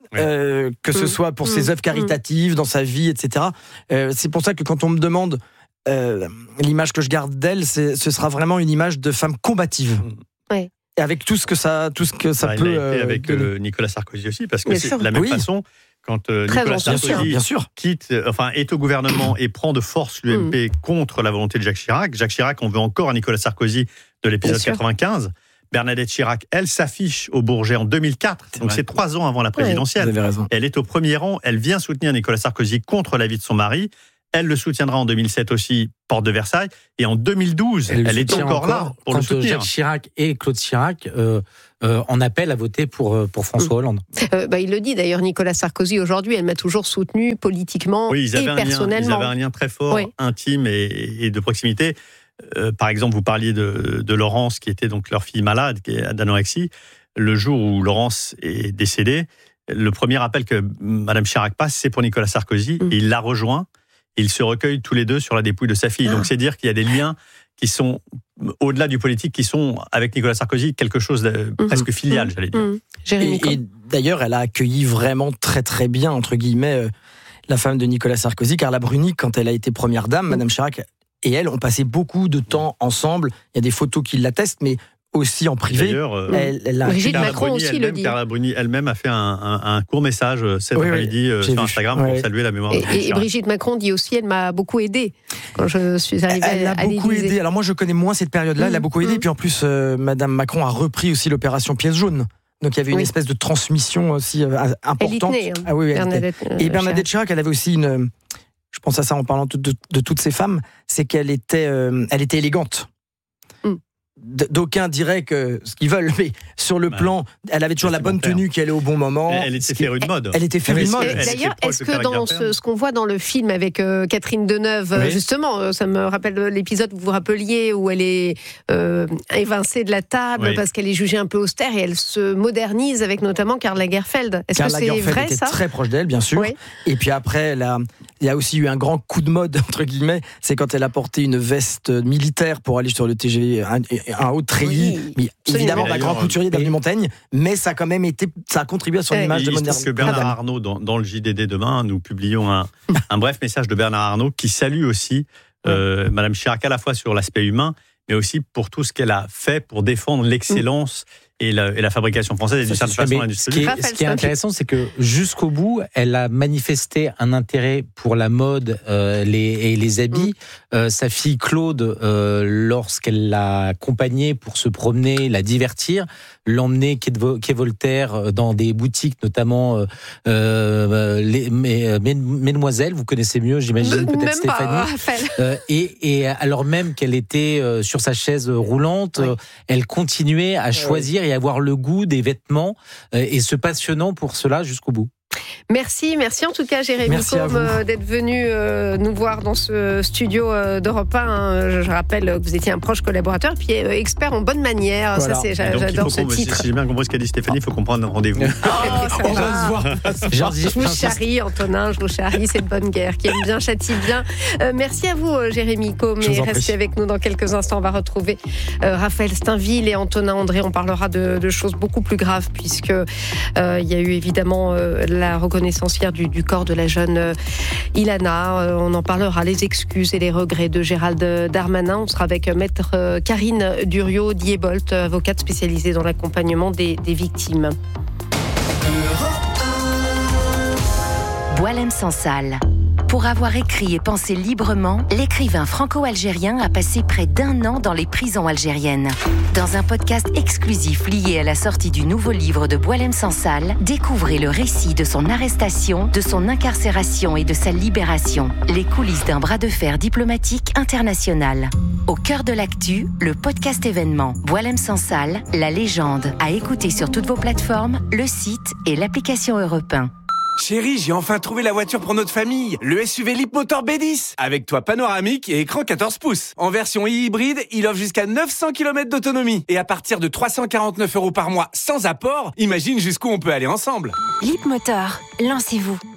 ouais. euh, que mmh. ce soit pour mmh. ses œuvres caritatives, dans sa vie, et cetera. Euh, c'est pour ça que quand on me demande euh, l'image que je garde d'elle, c'est, ce sera vraiment une image de femme combative. Ouais. Et avec tout ce que ça, tout ce que ça bah, peut. Il a été euh, avec euh, Nicolas Sarkozy aussi, parce que bien c'est sûr. de la même oui. façon. Quand euh, Nicolas Sarkozy bien sûr, bien sûr. quitte, euh, enfin, est au gouvernement et prend de force l'U M P mmh. contre la volonté de Jacques Chirac. Jacques Chirac, on veut encore un Nicolas Sarkozy de l'épisode quatre-vingt-quinze. Bernadette Chirac, elle s'affiche au Bourget en deux mille quatre, c'est donc vrai. c'est trois ans avant la présidentielle. Ouais, vous avez raison. Elle est au premier rang, elle vient soutenir Nicolas Sarkozy contre l'avis de son mari. Elle le soutiendra en deux mille sept aussi, porte de Versailles. Et en deux mille douze, elle, elle est encore, encore là pour le soutenir. Jacques Chirac et Claude Chirac euh, euh, en appellent à voter pour, pour François Hollande. Euh, bah, il le dit d'ailleurs, Nicolas Sarkozy, aujourd'hui, elle m'a toujours soutenu politiquement oui, ils et avaient personnellement. Un lien, ils avaient un lien très fort, oui. intime et, et de proximité. Euh, par exemple, vous parliez de, de Laurence, qui était donc leur fille malade, qui est d'anorexie. Le jour où Laurence est décédée, le premier appel que Madame Chirac passe, c'est pour Nicolas Sarkozy. Mmh. Et il la rejoint. Ils se recueillent tous les deux sur la dépouille de sa fille. Ah. Donc, c'est dire qu'il y a des liens qui sont, au-delà du politique, qui sont, avec Nicolas Sarkozy, quelque chose de mmh. presque filial, mmh. j'allais dire. Mmh. Et, et d'ailleurs, elle a accueilli vraiment très, très bien, entre guillemets, euh, la femme de Nicolas Sarkozy, Carla Bruni, quand elle a été première dame, mmh. Madame Chirac et elle ont passé beaucoup de temps ensemble. Il y a des photos qui l'attestent, mais aussi en privé. D'ailleurs, euh, elle, elle a... Brigitte Carla Macron Bruni aussi le elle-même, dit. Carla Bruni elle-même a fait un, un, un court message cet oui, après-midi oui, sur vu. Instagram oui. pour saluer la mémoire et, de Chirac. Et Brigitte Macron dit aussi, elle m'a beaucoup aidée quand je suis arrivée elle à, a à beaucoup l'Élysée. aidé. Alors moi, je connais moins cette période-là. Mmh, elle a beaucoup aidé. Mmh. Et puis en plus, euh, Madame Macron a repris aussi l'opération Pièce jaune. Donc il y avait une oui. espèce de transmission aussi euh, importante. Elle y tenait, hein, ah oui, Bernadette, euh, et Bernadette Chirac, elle avait aussi une. Je pense à ça en parlant de, de, de toutes ces femmes, c'est qu'elle était, euh, elle était élégante. Mm. D'aucuns diraient que ce qu'ils veulent, mais sur le bah, plan, elle avait toujours la bonne tenue, qu'elle est au bon moment. Elle, elle était férue de mode. Elle, elle était férue de mode. D'ailleurs, est-ce que dans ce, ce qu'on voit dans le film avec euh, Catherine Deneuve, oui. justement, euh, ça me rappelle l'épisode que vous vous rappeliez où elle est euh, évincée de la table oui. parce qu'elle est jugée un peu austère et elle se modernise avec notamment Karl Lagerfeld. Est-ce Karl que c'est Lagerfeld vrai était ça très proche d'elle, bien sûr. Oui. Et puis après, elle a, il y a aussi eu un grand coup de mode entre guillemets. C'est quand elle a porté une veste militaire pour aller sur le T G V, un, un haut treillis. Oui. Mais évidemment, un grand couturier d'avenue Montaigne, mais ça a quand même été, ça a contribué à son et image de modernité. Que Bernard Arnault, dans, dans le J D D demain, nous publions un, un bref message de Bernard Arnault qui salue aussi euh, ouais. Madame Chirac à la fois sur l'aspect humain, mais aussi pour tout ce qu'elle a fait pour défendre l'excellence. Mmh. Et la, et la fabrication française et d'une certaine façon l'industrie. Ce qui est, ce qui est intéressant, c'est que jusqu'au bout, elle a manifesté un intérêt pour la mode euh, les, et les habits. Mmh. Euh, sa fille Claude, euh, lorsqu'elle l'a accompagnée pour se promener, la divertir, l'emmener quai, de, quai Voltaire dans des boutiques, notamment euh, euh, les, mes, mes, Mesdemoiselles, vous connaissez mieux, j'imagine, peut-être Stéphanie. Euh, et, et alors même qu'elle était euh, sur sa chaise roulante, oui. euh, elle continuait à choisir et avoir le goût des vêtements et se passionnant pour cela jusqu'au bout. Merci, merci en tout cas Jérémy Combe d'être venu euh, nous voir dans ce studio euh, d'Europe un. Je, je rappelle que vous étiez un proche collaborateur puis euh, expert en bonne manière. Voilà. Ça, c'est, j'a, j'adore ce titre. Si j'ai bien compris ce qu'a dit Stéphanie, il faut qu'on prenne un rendez-vous. Oh, on va se voir. Je vous charrie, Antonin, je vous charrie, c'est de bonne guerre. Qui aime bien, châtie bien. Euh, merci à vous Jérémy Combe et restez avec nous dans quelques instants. On va retrouver euh, Raphaël Steinville et Antonin André. On parlera de, de choses beaucoup plus graves puisque euh, il y a eu évidemment euh, la reconnaissance hier du, du corps de la jeune euh, Ilana. Euh, on en parlera, les excuses et les regrets de Gérald Darmanin. On sera avec euh, maître euh, Karine Duriot-Diebolt, avocate spécialisée dans l'accompagnement des, des victimes. Boualem Sansal. Pour avoir écrit et pensé librement, l'écrivain franco-algérien a passé près d'un an dans les prisons algériennes. Dans un podcast exclusif lié à la sortie du nouveau livre de Boualem Sansal, découvrez le récit de son arrestation, de son incarcération et de sa libération. Les coulisses d'un bras de fer diplomatique international. Au cœur de l'actu, le podcast événement Boualem Sansal, la légende, à écouter sur toutes vos plateformes, le site et l'application Europe un. Chérie, j'ai enfin trouvé la voiture pour notre famille. Le S U V Leapmotor B dix. Avec toit panoramique et écran quatorze pouces. En version hybride, il offre jusqu'à neuf cents kilomètres d'autonomie. Et à partir de trois cent quarante-neuf euros par mois sans apport, imagine jusqu'où on peut aller ensemble. Leapmotor, lancez-vous.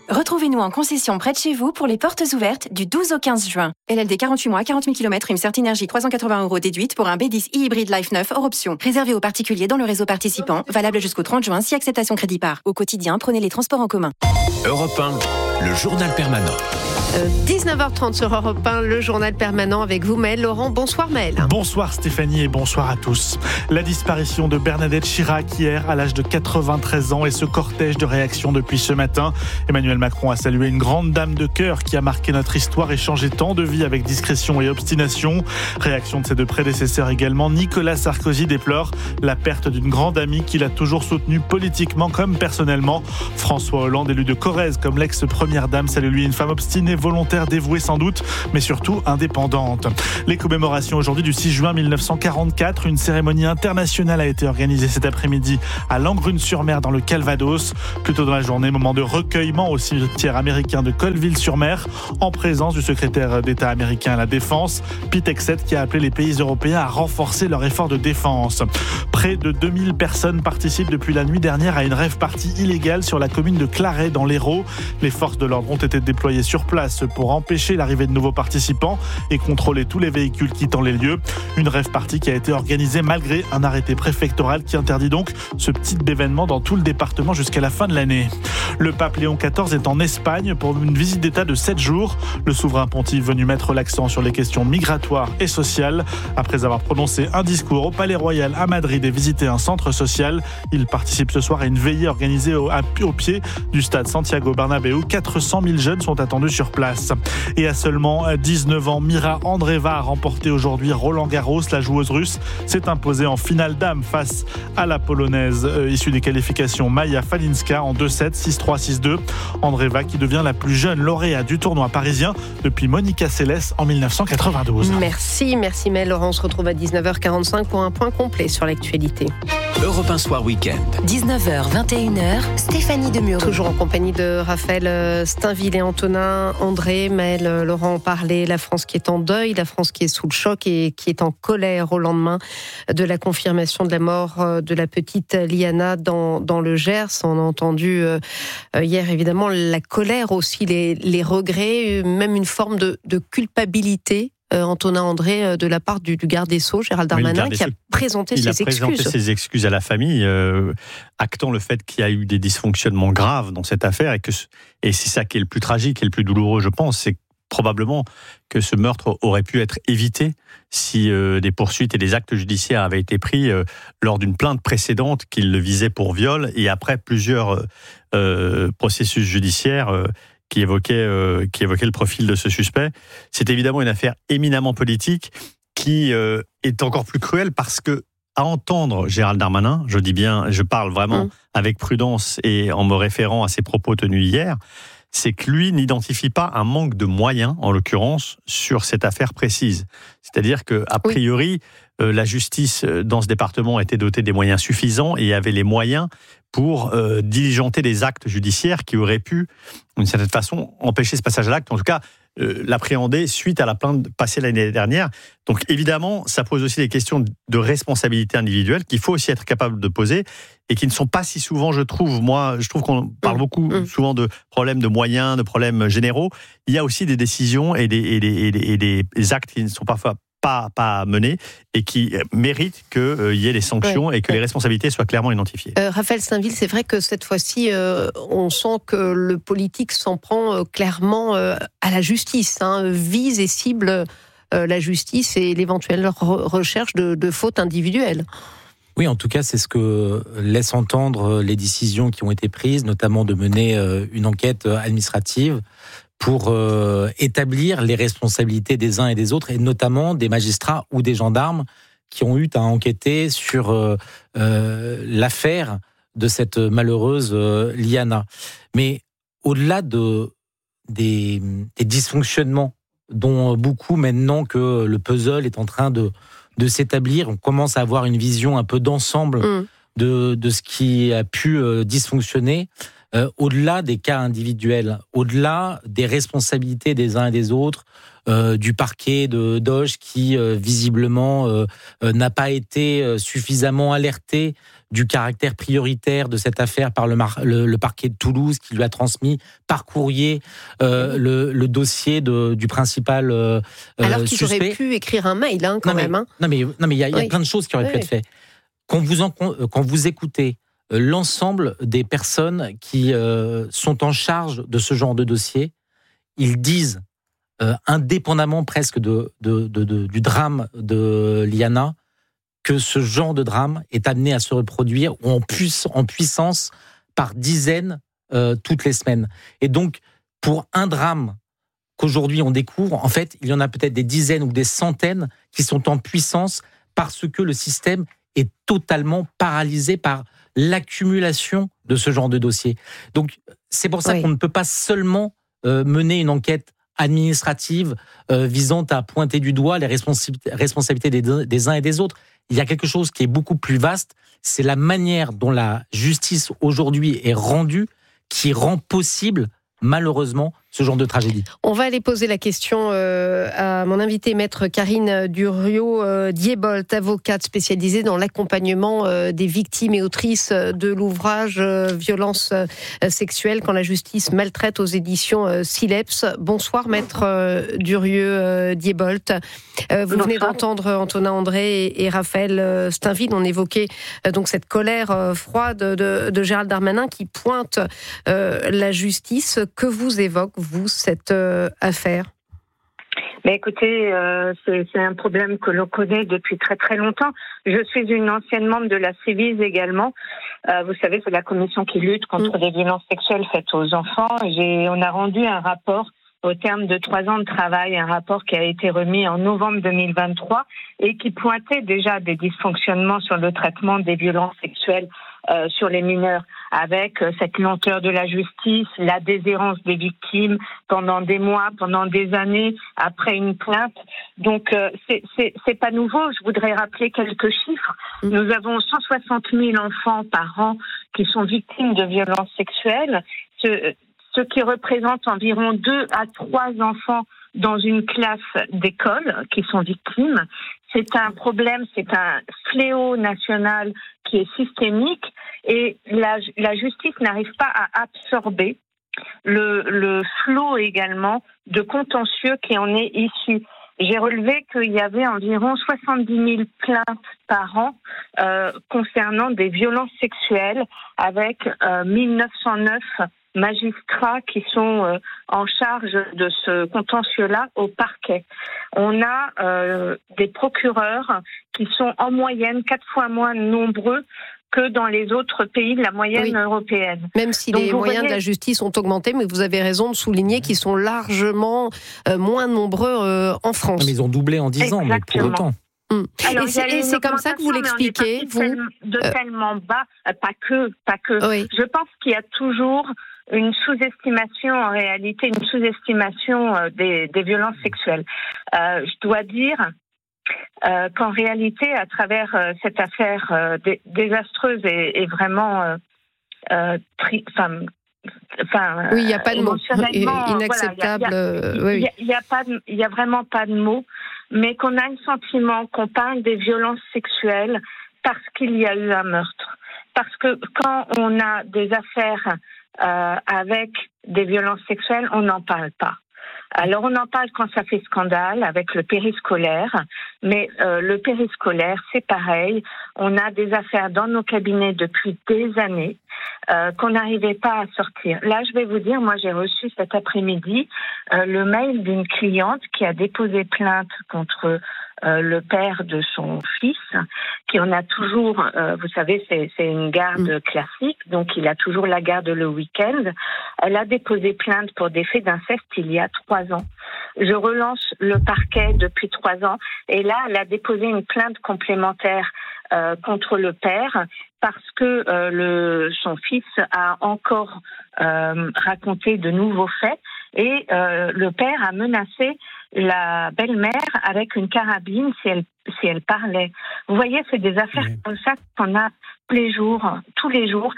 Retrouvez-nous en concession près de chez vous pour les portes ouvertes du douze au quinze juin. L L D quarante-huit mois, quarante mille kilomètres, prime Certinergie trois cent quatre-vingts euros déduite pour un B dix e-hybride Life neuf hors option. Réservé aux particuliers dans le réseau participant, valable jusqu'au trente juin si acceptation crédit par. Au quotidien, prenez les transports en commun. Europe un, le journal permanent. Euh, dix-neuf heures trente sur Europe un, le journal permanent avec vous, Maël Laurent. Bonsoir Maël. Bonsoir Stéphanie et bonsoir à tous. La disparition de Bernadette Chirac hier à l'âge de quatre-vingt-treize ans et ce cortège de réactions depuis ce matin. Emmanuel Macron a salué une grande dame de cœur qui a marqué notre histoire et changé tant de vies avec discrétion et obstination. Réaction de ses deux prédécesseurs également. Nicolas Sarkozy déplore la perte d'une grande amie qu'il a toujours soutenue politiquement comme personnellement. François Hollande, élu de Corrèze comme l'ex-première dame, salue lui une femme obstinée, volontaire, dévouée sans doute, mais surtout indépendante. Les commémorations aujourd'hui du six juin mille neuf cent quarante-quatre, une cérémonie internationale a été organisée cet après-midi à Langrune-sur-Mer dans le Calvados. Plus tôt dans la journée, moment de recueillement au cimetière américain de Colville-sur-Mer en présence du secrétaire d'État américain à la Défense, Pete Hegseth, qui a appelé les pays européens à renforcer leur effort de défense. Près de deux mille personnes participent depuis la nuit dernière à une rave-party illégale sur la commune de Claret dans l'Hérault. Les forces de l'ordre ont été déployées sur place pour empêcher l'arrivée de nouveaux participants et contrôler tous les véhicules quittant les lieux. Une rave-party qui a été organisée malgré un arrêté préfectoral qui interdit donc ce type d'événement dans tout le département jusqu'à la fin de l'année. Le pape Léon quatorze est en Espagne pour une visite d'État de sept jours. Le souverain pontife venu mettre l'accent sur les questions migratoires et sociales. Après avoir prononcé un discours au Palais Royal à Madrid et visité un centre social, il participe ce soir à une veillée organisée au, à, au pied du stade Santiago Bernabéu. quatre cent mille jeunes sont attendus sur place. Et à seulement dix-neuf ans, Mira Andreeva a remporté aujourd'hui Roland Garros. La joueuse russe s'est imposée en finale dame face à la polonaise euh, issue des qualifications Maja Falinska en deux sept, six trois, six deux. Andreeva qui devient la plus jeune lauréate du tournoi parisien depuis Monica Seles en mille neuf cent quatre-vingt-douze. Merci, merci Maël Laurent. On se retrouve à dix-neuf heures quarante-cinq pour un point complet sur l'actualité. Europe un Soir Week-end. dix-neuf heures, vingt et une heures, Stéphanie Demureux. Toujours en compagnie de Raphaël Steinville et Antonin André. Maël Laurent en parlait, la France qui est en deuil, la France qui est sous le choc et qui est en colère au lendemain de la confirmation de la mort de la petite Liana dans, dans le Gers. On a entendu euh, hier évidemment la colère aussi, les, les regrets, même une forme de, de culpabilité. Euh, Antonin André, euh, de la part du, du garde des Sceaux, Gérald Darmanin, oui, qui a présenté il ses a excuses. Il a présenté ses excuses à la famille, euh, actant le fait qu'il y a eu des dysfonctionnements graves dans cette affaire, et, que, et c'est ça qui est le plus tragique et le plus douloureux, je pense, c'est probablement que ce meurtre aurait pu être évité si euh, des poursuites et des actes judiciaires avaient été pris euh, lors d'une plainte précédente qui le visait pour viol, et après plusieurs euh, processus judiciaires euh, qui évoquait, euh, qui évoquait le profil de ce suspect. C'est évidemment une affaire éminemment politique qui euh, est encore plus cruelle parce que, à entendre Gérald Darmanin, je dis bien, je parle vraiment mmh. avec prudence et en me référant à ses propos tenus hier, c'est que lui n'identifie pas un manque de moyens, en l'occurrence, sur cette affaire précise. C'est-à-dire que, a priori, oui. euh, la justice dans ce département était dotée des moyens suffisants et avait les moyens pour euh, diligenter des actes judiciaires qui auraient pu, d'une certaine façon, empêcher ce passage à l'acte, en tout cas euh, l'appréhender suite à la plainte passée l'année dernière. Donc évidemment, ça pose aussi des questions de responsabilité individuelle qu'il faut aussi être capable de poser et qui ne sont pas si souvent, je trouve, moi, je trouve qu'on parle beaucoup mmh. souvent de problèmes de moyens, de problèmes généraux. Il y a aussi des décisions et des, et des, et des, et des actes qui ne sont parfois pas, pas menés et qui méritent qu'il euh, y ait des sanctions ouais, et que ouais. les responsabilités soient clairement identifiées. Euh, Raphaël Steinville, c'est vrai que cette fois-ci, euh, on sent que le politique s'en prend euh, clairement euh, à la justice, hein, vise et cible euh, la justice et l'éventuelle re- recherche de, de fautes individuelles. Oui, en tout cas, c'est ce que laissent entendre les décisions qui ont été prises, notamment de mener euh, une enquête administrative pour euh, établir les responsabilités des uns et des autres, et notamment des magistrats ou des gendarmes qui ont eu à enquêter sur euh, euh, l'affaire de cette malheureuse euh, Liana. Mais au-delà de, des, des dysfonctionnements dont beaucoup, maintenant que le puzzle est en train de, de s'établir, on commence à avoir une vision un peu d'ensemble mmh. de, de ce qui a pu euh, dysfonctionner, euh, au-delà des cas individuels, au-delà des responsabilités des uns et des autres, euh, du parquet de Doge qui euh, visiblement euh, euh, n'a pas été euh, suffisamment alerté du caractère prioritaire de cette affaire par le, mar- le, le parquet de Toulouse qui lui a transmis par courrier euh, le, le dossier de, du principal euh, Alors qu'ils suspect. auraient pu écrire un mail hein, quand non, mais, même. Hein. Non mais non mais il y a, oui. y a plein de choses qui auraient oui, pu être faites. Quand vous en, quand vous écoutez l'ensemble des personnes qui euh, sont en charge de ce genre de dossier, ils disent euh, indépendamment presque de, de, de, de du drame de Liana, que ce genre de drame est amené à se reproduire ou en, puiss- en puissance par dizaines euh, toutes les semaines. Et donc, pour un drame qu'aujourd'hui on découvre, en fait, il y en a peut-être des dizaines ou des centaines qui sont en puissance parce que le système est totalement paralysé par l'accumulation de ce genre de dossier. Donc, c'est pour ça oui. qu'on ne peut pas seulement euh, mener une enquête administrative euh, visant à pointer du doigt les responsa- responsabilités des, des uns et des autres. Il y a quelque chose qui est beaucoup plus vaste, c'est la manière dont la justice aujourd'hui est rendue qui rend possible, malheureusement, ce genre de tragédie. On va aller poser la question euh, à mon invitée, maître Karine Durieux-Diebolt, avocate spécialisée dans l'accompagnement euh, des victimes et autrices de l'ouvrage euh, Violences euh, sexuelles quand la justice maltraite aux éditions euh, Sileps. Bonsoir, maître euh, Durieux-Diebolt. Euh, vous Bonsoir. venez d'entendre Antonin André et, et Raphaël euh, Steinville. On évoquait euh, donc cette colère euh, froide de, de Gérald Darmanin qui pointe euh, la justice. Que vous évoque vous, cette euh, affaire? Mais écoutez, euh, c'est, c'est un problème que l'on connaît depuis très très longtemps. Je suis une ancienne membre de la Civis également. Euh, vous savez, c'est la commission qui lutte contre mmh. les violences sexuelles faites aux enfants. J'ai, on a rendu un rapport au terme de trois ans de travail, un rapport qui a été remis en novembre deux mille vingt-trois et qui pointait déjà des dysfonctionnements sur le traitement des violences sexuelles euh, sur les mineurs, avec euh, cette lenteur de la justice, la déshérence des victimes pendant des mois, pendant des années, après une plainte. Donc, euh, c'est, c'est, c'est pas nouveau. Je voudrais rappeler quelques chiffres. Mmh. Nous avons cent soixante mille enfants par an qui sont victimes de violences sexuelles. Ce, ce qui représente environ deux à trois enfants dans une classe d'école qui sont victimes. C'est un problème, c'est un fléau national qui est systémique et la, la justice n'arrive pas à absorber le, le flot également de contentieux qui en est issu. J'ai relevé qu'il y avait environ soixante-dix mille plaintes par an euh, concernant des violences sexuelles avec euh, mille neuf cent neuf magistrats qui sont euh, en charge de ce contentieux-là au parquet. On a euh, des procureurs qui sont en moyenne quatre fois moins nombreux que dans les autres pays de la moyenne oui. européenne. Même si Donc, les moyens voyez... de la justice ont augmenté, mais vous avez raison de souligner qu'ils sont largement euh, moins nombreux euh, en France. Mais ils ont doublé en dix ans, mais pour autant. Hum. Alors, et c'est, et c'est comme ça que vous l'expliquez, vous de euh... tellement bas, pas que, pas que. Oui. Je pense qu'il y a toujours une sous-estimation, en réalité, une sous-estimation euh, des, des violences sexuelles. Euh, je dois dire euh, qu'en réalité, à travers euh, cette affaire euh, dé- désastreuse et, et vraiment, euh, euh, tri- enfin, enfin, oui, il n'y a pas de mots. Inacceptable. Voilà, il n'y a, a, a, a, a vraiment pas de mots, mais qu'on a le sentiment qu'on parle des violences sexuelles parce qu'il y a eu un meurtre. Parce que quand on a des affaires euh, avec des violences sexuelles, on n'en parle pas. Alors on en parle quand ça fait scandale avec le périscolaire, mais euh, le périscolaire c'est pareil. On a des affaires dans nos cabinets depuis des années euh, qu'on n'arrivait pas à sortir. Là je vais vous dire, moi j'ai reçu cet après-midi euh, le mail d'une cliente qui a déposé plainte contre Euh, le père de son fils, qui en a toujours, euh, vous savez, c'est, c'est une garde mmh. classique, donc il a toujours la garde le week-end. Elle a déposé plainte pour des faits d'inceste il y a trois ans. Je relance le parquet depuis trois ans, et là, elle a déposé une plainte complémentaire euh, contre le père parce que euh, le, son fils a encore euh, raconté de nouveaux faits, et euh, le père a menacé la belle-mère avec une carabine si elle, si elle parlait. Vous voyez, c'est des affaires oui. comme ça qu'on a tous les jours, tous les jours.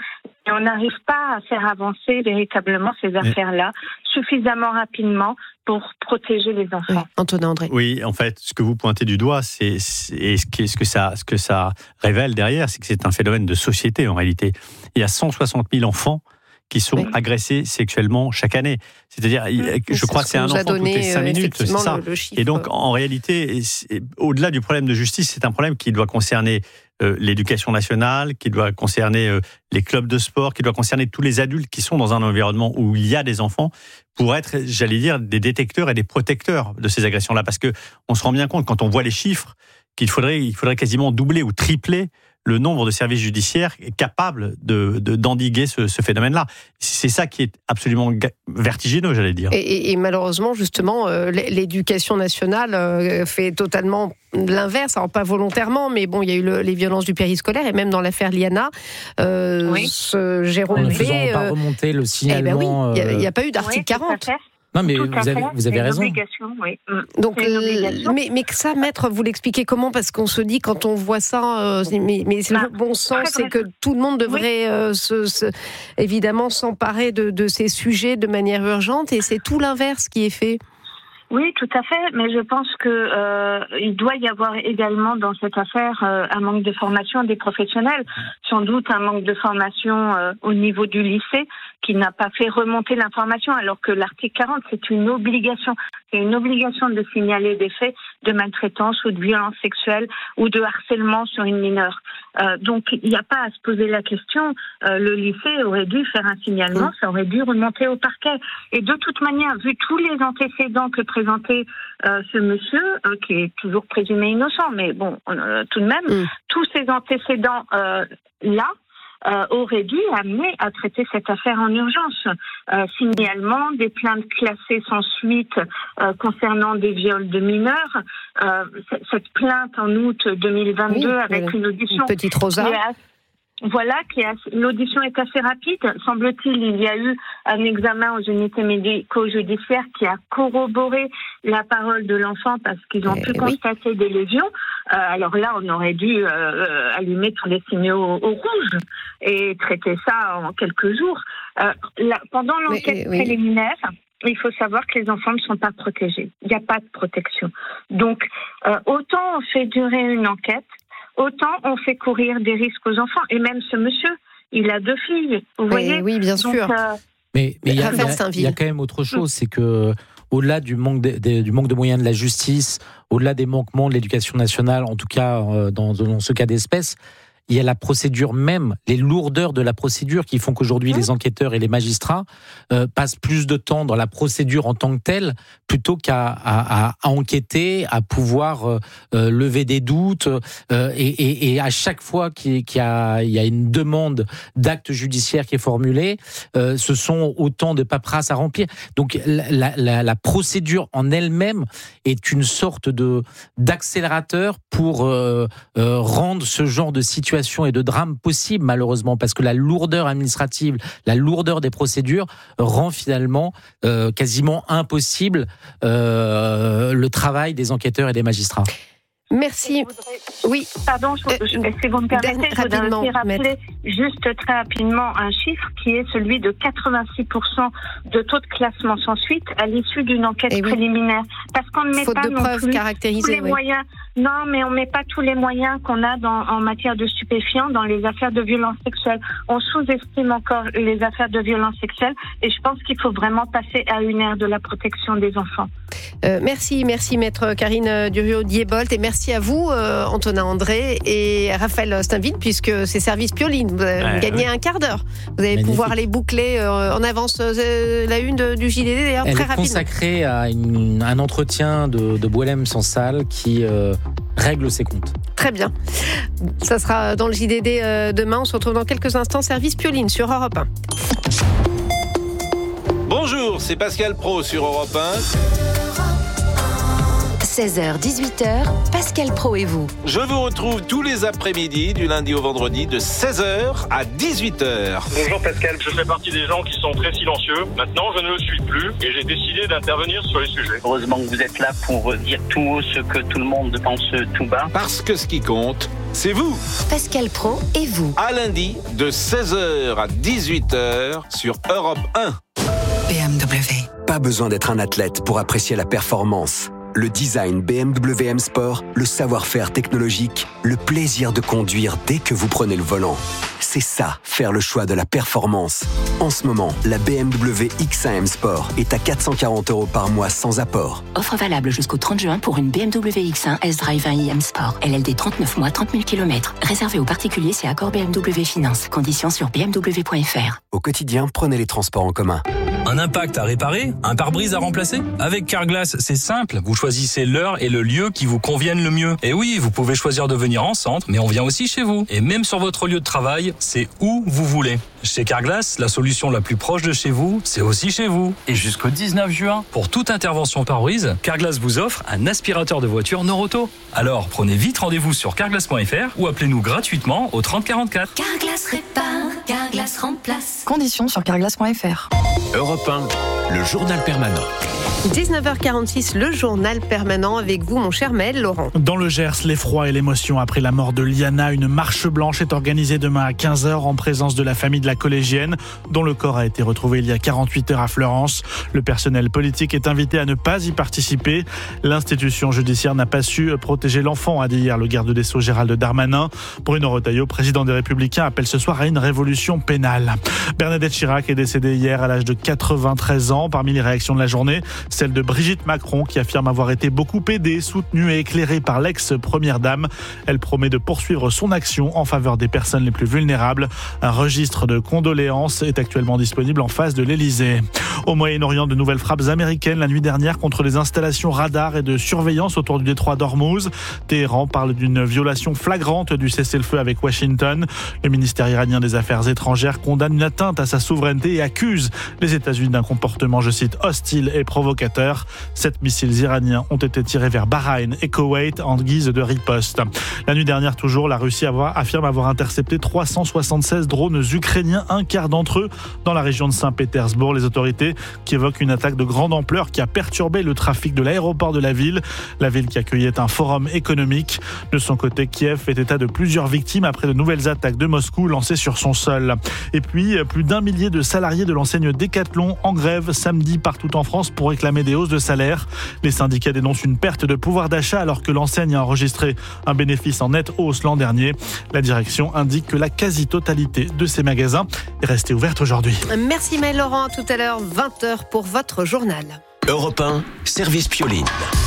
Et on n'arrive pas à faire avancer véritablement ces affaires-là suffisamment rapidement pour protéger les enfants. Oui, Antonin André. Oui, en fait, ce que vous pointez du doigt, c'est, c'est et ce, qui, ce, que ça, ce que ça révèle derrière, c'est que c'est un phénomène de société en réalité. Il y a cent soixante mille enfants qui sont oui. agressés sexuellement chaque année. C'est-à-dire, oui, je crois que c'est un enfant toutes les cinq minutes, c'est ça. Le, le chiffre. Et donc, en réalité, au-delà du problème de justice, c'est un problème qui doit concerner euh, l'éducation nationale, qui doit concerner euh, les clubs de sport, qui doit concerner tous les adultes qui sont dans un environnement où il y a des enfants, pour être, j'allais dire, des détecteurs et des protecteurs de ces agressions-là. Parce que on se rend bien compte, quand on voit les chiffres, qu'il faudrait, il faudrait quasiment doubler ou tripler le nombre de services judiciaires capables de, de, d'endiguer ce, ce phénomène-là. C'est ça qui est absolument vertigineux, j'allais dire. Et, et, et malheureusement, justement, euh, l'éducation nationale euh, fait totalement l'inverse, alors pas volontairement, mais bon, il y a eu le, les violences du périscolaire, et même dans l'affaire Liana, euh, oui. ce Jérôme B... Euh, pas remonter le signalement... Eh ben oui, il n'y a, a pas eu d'article oui, quarante. Non, mais vous avez, vous avez raison. Oui. Donc, mais, mais que ça, maître, vous l'expliquez comment ? Parce qu'on se dit, quand on voit ça, euh, mais, mais c'est bah, le bon sens, c'est que tout le monde devrait oui. euh, se, se, évidemment s'emparer de, de ces sujets de manière urgente, et c'est tout l'inverse qui est fait. Oui, tout à fait, mais je pense que euh, il doit y avoir également dans cette affaire euh, un manque de formation des professionnels, sans doute un manque de formation euh, au niveau du lycée qui n'a pas fait remonter l'information, alors que l'article quarante, c'est une obligation, c'est une obligation de signaler des faits de maltraitance ou de violence sexuelle ou de harcèlement sur une mineure. Euh, donc il n'y a pas à se poser la question. Euh, le lycée aurait dû faire un signalement, ça aurait dû remonter au parquet. Et de toute manière, vu tous les antécédents que présentait euh, ce monsieur, euh, qui est toujours présumé innocent, mais bon, euh, tout de même, mmh. tous ces antécédents euh, là euh, auraient dû amener à traiter cette affaire en urgence. Euh, signalement, des plaintes classées sans suite euh, concernant des viols de mineurs. Euh, cette plainte en août deux mille vingt-deux oui, avec une audition... Une petite Rosa. Voilà, qui est assez, l'audition est assez rapide. Semble-t-il, il y a eu un examen aux unités médico-judiciaires qui a corroboré la parole de l'enfant parce qu'ils ont euh, pu oui. constater des lésions. Euh, alors là, on aurait dû euh, allumer tous les signaux au, au rouge et traiter ça en quelques jours. Euh, là, pendant l'enquête oui. préliminaire, il faut savoir que les enfants ne sont pas protégés. Il n'y a pas de protection. Donc, euh, autant on fait durer une enquête, autant on fait courir des risques aux enfants. Et même ce monsieur, il a deux filles, vous voyez ? Oui, bien Donc, sûr. Euh, mais mais il y, y, y a quand même autre chose, c'est que au-delà du manque de, de, du manque de moyens de la justice, au-delà des manquements de l'éducation nationale, en tout cas euh, dans, dans ce cas d'espèce, il y a la procédure même, les lourdeurs de la procédure qui font qu'aujourd'hui mmh. les enquêteurs et les magistrats euh, passent plus de temps dans la procédure en tant que telle plutôt qu'à à, à, à enquêter, à pouvoir euh, euh, lever des doutes euh, et, et, et à chaque fois qu'il, qu'il y, a, il y a une demande d'acte judiciaire qui est formulée, euh, ce sont autant de paperasses à remplir. Donc la, la, la procédure en elle-même est une sorte de d'accélérateur pour euh, euh, rendre ce genre de situation et de drame possible, malheureusement, parce que la lourdeur administrative, la lourdeur des procédures rend finalement euh, quasiment impossible euh, le travail des enquêteurs et des magistrats. Merci. Oui, pardon, je, je, euh, si vous me permettez, je voudrais aussi rappeler maître. juste très rapidement un chiffre qui est celui de quatre-vingt-six pour cent de taux de classement sans suite à l'issue d'une enquête et préliminaire. Oui. Parce qu'on ne met Faute pas de non preuves plus caractérisées, tous les oui. moyens. Non, mais on ne met pas tous les moyens qu'on a dans, en matière de stupéfiants dans les affaires de violence sexuelle. On sous-estime encore les affaires de violence sexuelle et je pense qu'il faut vraiment passer à une ère de la protection des enfants. Euh, merci, merci maître Karine Durieux-Diebolt et merci à vous euh, Antonin André et Raphaël Steinville puisque c'est service Pioline. Vous avez ouais, gagné ouais. un quart d'heure. Vous allez Magnifique. pouvoir les boucler euh, en avance. Euh, la une de, du J D D d'ailleurs Elle très est rapidement. consacrée à une, un entretien de, de Boualem Sansal qui euh, règle ses comptes. Très bien. Ça sera dans le J D D euh, demain. On se retrouve dans quelques instants. Service Pioline sur Europe un. Bonjour, c'est Pascal Pro sur Europe un. seize heures dix-huit heures, Pascal Pro et vous. Je vous retrouve tous les après-midi, du lundi au vendredi, de seize heures à dix-huit heures. Bonjour Pascal, je fais partie des gens qui sont très silencieux. Maintenant, je ne le suis plus et j'ai décidé d'intervenir sur les sujets. Heureusement que vous êtes là pour dire tout haut ce que tout le monde pense tout bas. Parce que ce qui compte, c'est vous. Pascal Pro et vous. À lundi, de seize heures à dix-huit heures sur Europe un. B M W. Pas besoin d'être un athlète pour apprécier la performance. Le design B M W M Sport, le savoir-faire technologique, le plaisir de conduire dès que vous prenez le volant. C'est ça, faire le choix de la performance. En ce moment, la B M W X un M Sport est à quatre cent quarante euros par mois sans apport. Offre valable jusqu'au trente juin pour une B M W X un S-Drive un i M Sport. L L D trente-neuf mois, trente mille kilomètres. Réservé aux particuliers, c'est accord B M W Finance. Conditions sur b m w point f r. Au quotidien, prenez les transports en commun. Un impact à réparer? Un pare-brise à remplacer? Avec Carglass, c'est simple. Vous choisissez l'heure et le lieu qui vous conviennent le mieux. Et oui, vous pouvez choisir de venir en centre, mais on vient aussi chez vous. Et même sur votre lieu de travail, c'est où vous voulez. Chez Carglass, la solution la plus proche de chez vous, c'est aussi chez vous. Et jusqu'au dix-neuf juin, pour toute intervention pare-brise, Carglass vous offre un aspirateur de voiture Noroto. Alors, prenez vite rendez-vous sur carglass point f r ou appelez-nous gratuitement au trente quarante-quatre. Carglass répare, Carglass remplace. Conditions sur carglass point f r. Europe un, le journal permanent. dix-neuf heures quarante-six, le journal permanent avec vous, mon cher Maël Laurent. Dans le Gers, l'effroi et l'émotion après la mort de Liana. Une marche blanche est organisée demain à quinze heures en présence de la famille de la collégienne, dont le corps a été retrouvé il y a quarante-huit heures à Fleurance. Le personnel politique est invité à ne pas y participer. L'institution judiciaire n'a pas su protéger l'enfant, a dit hier le garde des Sceaux Gérald Darmanin. Bruno Retailleau, président des Républicains, appelle ce soir à une révolution pénale. Bernadette Chirac est décédée hier à l'âge de quatre-vingt-treize ans. Parmi les réactions de la journée, celle de Brigitte Macron qui affirme avoir été beaucoup aidée, soutenue et éclairée par l'ex-première dame. Elle promet de poursuivre son action en faveur des personnes les plus vulnérables. Un registre de condoléances est actuellement disponible en face de l'Elysée. Au Moyen-Orient, de nouvelles frappes américaines la nuit dernière contre les installations radars et de surveillance autour du détroit d'Ormuz. Téhéran parle d'une violation flagrante du cessez-le-feu avec Washington. Le ministère iranien des Affaires étrangères condamne une atteinte à sa souveraineté et accuse les États-Unis d'un comportement, je cite, hostile et provocateur. Sept missiles iraniens ont été tirés vers Bahreïn et Koweït en guise de riposte. La nuit dernière, toujours, la Russie affirme avoir intercepté trois cent soixante-seize drones ukrainiens, un quart d'entre eux dans la région de Saint-Pétersbourg. Les autorités qui évoquent une attaque de grande ampleur qui a perturbé le trafic de l'aéroport de la ville. La ville qui accueillait un forum économique. De son côté, Kiev fait état de plusieurs victimes après de nouvelles attaques de Moscou lancées sur son sol. Et puis, plus d'un millier de salariés de l'enseigne Decathlon en grève samedi partout en France pour réclamer des hausses de salaire. Les syndicats dénoncent une perte de pouvoir d'achat alors que l'enseigne a enregistré un bénéfice en nette hausse l'an dernier. La direction indique que la quasi-totalité de ces magasins est restée ouverte aujourd'hui. Merci Maël Laurent, tout à l'heure vingt heures pour votre journal. Europe un, service Pioline.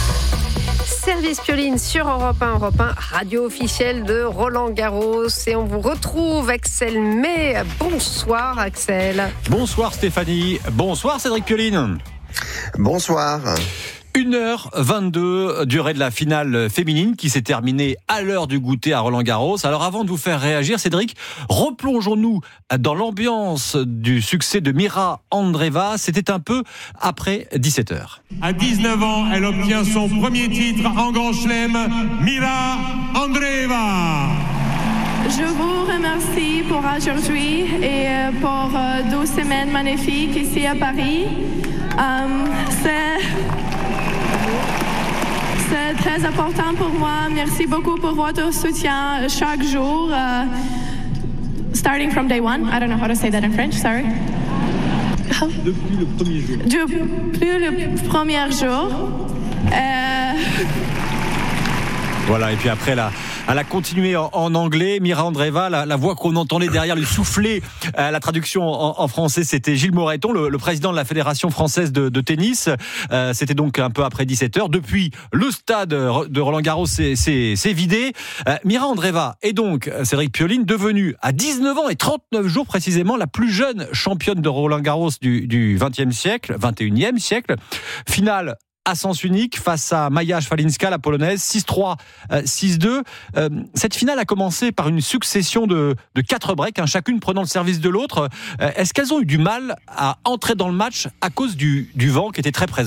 Service Pioline sur Europe un, Europe un, radio officielle de Roland Garros. Et on vous retrouve, Axel May. Bonsoir, Axel. Bonsoir, Stéphanie. Bonsoir, Cédric Pioline. Bonsoir. une heure vingt-deux, durée de la finale féminine qui s'est terminée à l'heure du goûter à Roland-Garros. Alors avant de vous faire réagir, Cédric, replongeons-nous dans l'ambiance du succès de Mira Andreeva. C'était un peu après dix-sept heures. À dix-neuf ans, elle obtient son premier titre en Grand Chelem, Mira Andreeva. Je vous remercie pour aujourd'hui et pour douze semaines magnifiques ici à Paris. Um, c'est... C'est très important pour moi. Merci beaucoup pour votre soutien chaque jour. Uh, starting from day one. I don't know how to say that in French, sorry. Depuis le premier jour. Depuis le premier jour. Euh... Voilà, et puis après, là, elle a continué en, en anglais. Mira Andreeva, la, la voix qu'on entendait derrière lui souffler, euh, la traduction en, en français, c'était Gilles Moreton, le, le président de la Fédération française de, de tennis. Euh, c'était donc un peu après dix-sept heures. Depuis, le stade de Roland-Garros s'est, s'est, s'est vidé. Euh, Mira Andreeva est donc, Cédric Pioline, devenue à dix-neuf ans et trente-neuf jours précisément la plus jeune championne de Roland-Garros du, du vingtième siècle, vingt et unième siècle. Finale à sens unique face à Maja Szwalinska, la polonaise, six trois, six deux. Euh, cette finale a commencé par une succession de, de quatre breaks, hein, chacune prenant le service de l'autre. Euh, est-ce qu'elles ont eu du mal à entrer dans le match à cause du, du vent qui était très présent ?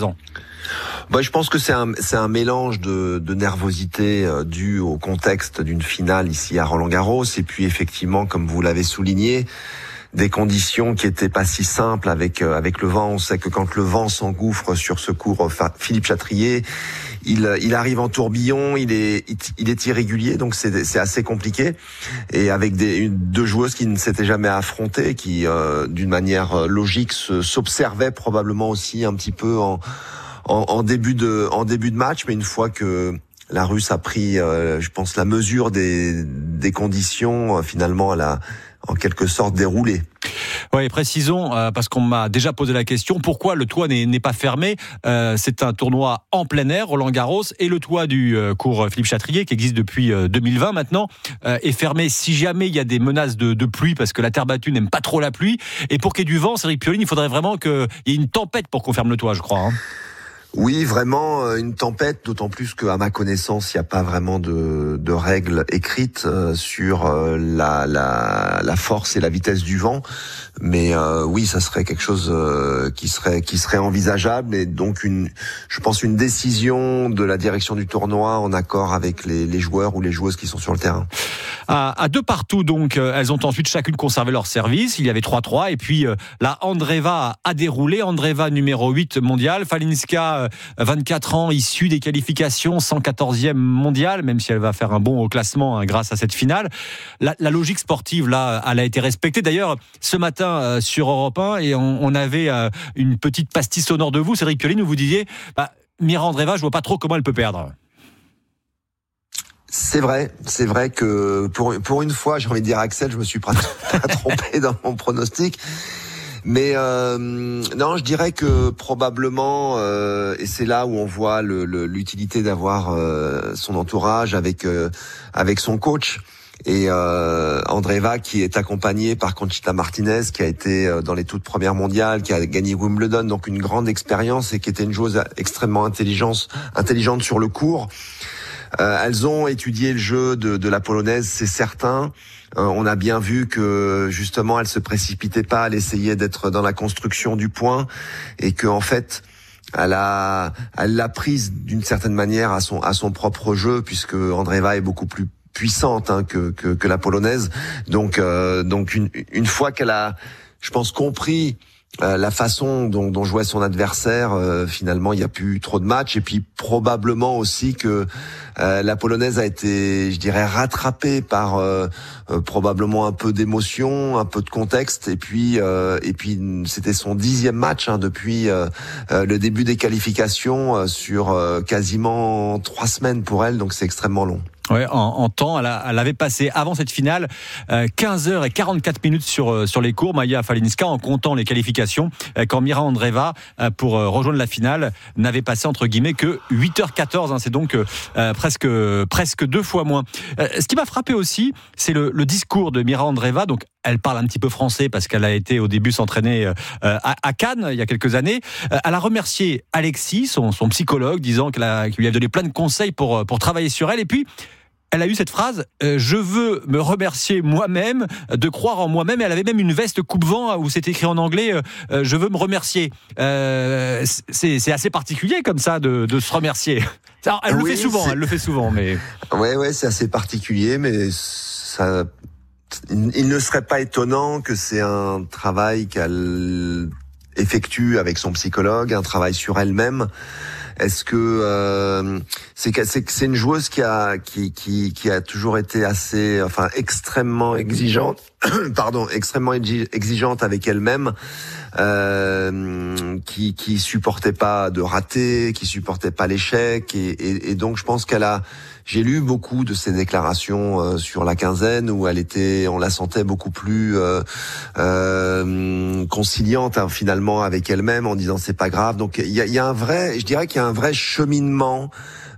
Bah, je pense que c'est un, c'est un mélange de, de nervosité euh, dû au contexte d'une finale ici à Roland-Garros, et puis effectivement, comme vous l'avez souligné, des conditions qui étaient pas si simples avec euh, avec le vent. On sait que quand le vent s'engouffre sur ce court, euh, Philippe Chatrier, il il arrive en tourbillon, il est il est irrégulier, donc c'est c'est assez compliqué. Et avec des une, deux joueuses qui ne s'étaient jamais affrontées, qui euh, d'une manière logique se, s'observaient probablement aussi un petit peu en, en en début de en début de match, mais une fois que la Russe a pris, euh, je pense, la mesure des des conditions, euh, finalement, elle a en quelque sorte déroulé. Oui, précisons, euh, parce qu'on m'a déjà posé la question, pourquoi le toit n'est, n'est pas fermé. euh, C'est un tournoi en plein air, Roland-Garros, et le toit du euh, cours Philippe Chatrier, qui existe depuis euh, deux mille vingt maintenant, euh, est fermé si jamais il y a des menaces de, de pluie, parce que la terre battue n'aime pas trop la pluie. Et pour qu'il y ait du vent, Cédric Pioline, il faudrait vraiment qu'il y ait une tempête pour qu'on ferme le toit, je crois. Hein. Oui, vraiment une tempête, d'autant plus qu'à ma connaissance, il n'y a pas vraiment de, de règles écrites euh, sur euh, la, la, la force et la vitesse du vent. Mais euh, oui, ça serait quelque chose euh, qui serait qui serait envisageable, et donc une, je pense, une décision de la direction du tournoi en accord avec les, les joueurs ou les joueuses qui sont sur le terrain. À, à deux partout, donc, elles ont ensuite chacune conservé leur service. Il y avait trois trois, et puis euh, la Andreeva a déroulé. Andreeva numéro huit mondial, Falinska vingt-quatre ans, issue des qualifications, cent quatorzième mondial, même si elle va faire un bond au classement hein, grâce à cette finale. La, la logique sportive, là, elle a été respectée. D'ailleurs, ce matin, euh, sur Europe un, et on, on avait euh, une petite pastille sonore de vous, Cédric Pioline, où vous disiez bah, Mira Andreeva, je vois pas trop comment elle peut perdre. C'est vrai, c'est vrai que pour, pour une fois, j'ai envie de dire, Axel, je me suis pas, pas trompé dans mon pronostic. Mais euh, non, je dirais que probablement, euh, et c'est là où on voit le, le, l'utilité d'avoir euh, son entourage avec euh, avec son coach. Et euh, Andreeva, qui est accompagnée par Conchita Martinez, qui a été dans les toutes premières mondiales, qui a gagné Wimbledon, donc une grande expérience, et qui était une joueuse extrêmement intelligente, intelligente sur le court. Euh, elles ont étudié le jeu de, de la polonaise, c'est certain. Euh, on a bien vu que justement, elle se précipitait pas, elle essayait d'être dans la construction du point, et que en fait, elle a, elle l'a prise d'une certaine manière à son, à son propre jeu, puisque Andreeva est beaucoup plus puissante hein, que, que, que la polonaise. Donc, euh, donc une, une fois qu'elle a, je pense, compris Euh, la façon dont, dont jouait son adversaire, euh, finalement, il n'y a plus trop de matchs. Et puis probablement aussi que euh, la polonaise a été, je dirais, rattrapée par euh, euh, probablement un peu d'émotion, un peu de contexte. Et puis, euh, et puis c'était son dixième match hein, depuis euh, euh, le début des qualifications euh, sur euh, quasiment trois semaines pour elle. Donc c'est extrêmement long. Ouais, en, en temps, elle, a, elle avait passé avant cette finale euh, quinze heures et quarante-quatre minutes sur euh, sur les cours, Maja Falinska, en comptant les qualifications, euh, quand Mira Andreeva, euh, pour euh, rejoindre la finale, n'avait passé entre guillemets que huit heures quatorze. Hein, c'est donc euh, presque presque deux fois moins. Euh, ce qui m'a frappé aussi, c'est le, le discours de Mira Andreeva. Donc, elle parle un petit peu français parce qu'elle a été au début s'entraîner euh, à, à Cannes il y a quelques années. Euh, elle a remercié Alexis, son, son psychologue, disant qu'elle a, qu'il lui a donné plein de conseils pour pour travailler sur elle. Et puis elle a eu cette phrase euh, « Je veux me remercier moi-même, de croire en moi-même ». Elle avait même une veste coupe-vent où c'était écrit en anglais euh, « Je veux me remercier euh, ». C'est, c'est assez particulier comme ça de, de se remercier. Alors, elle oui, le fait souvent, c'est... elle le fait souvent. Mais... Ouais, ouais, c'est assez particulier, mais ça... il ne serait pas étonnant que c'est un travail qu'elle effectue avec son psychologue, un travail sur elle-même. Est-ce que euh, c'est c'est c'est une joueuse qui a qui qui qui a toujours été assez enfin extrêmement exigeante pardon extrêmement exigeante avec elle-même, euh, qui qui supportait pas de rater, qui supportait pas l'échec, et, et, et donc je pense qu'elle a j'ai lu beaucoup de ses déclarations euh, sur la quinzaine où elle était, on la sentait beaucoup plus euh, euh, conciliante hein, finalement avec elle-même, en disant c'est pas grave. Donc il y a, y a un vrai, je dirais qu'il y a un vrai cheminement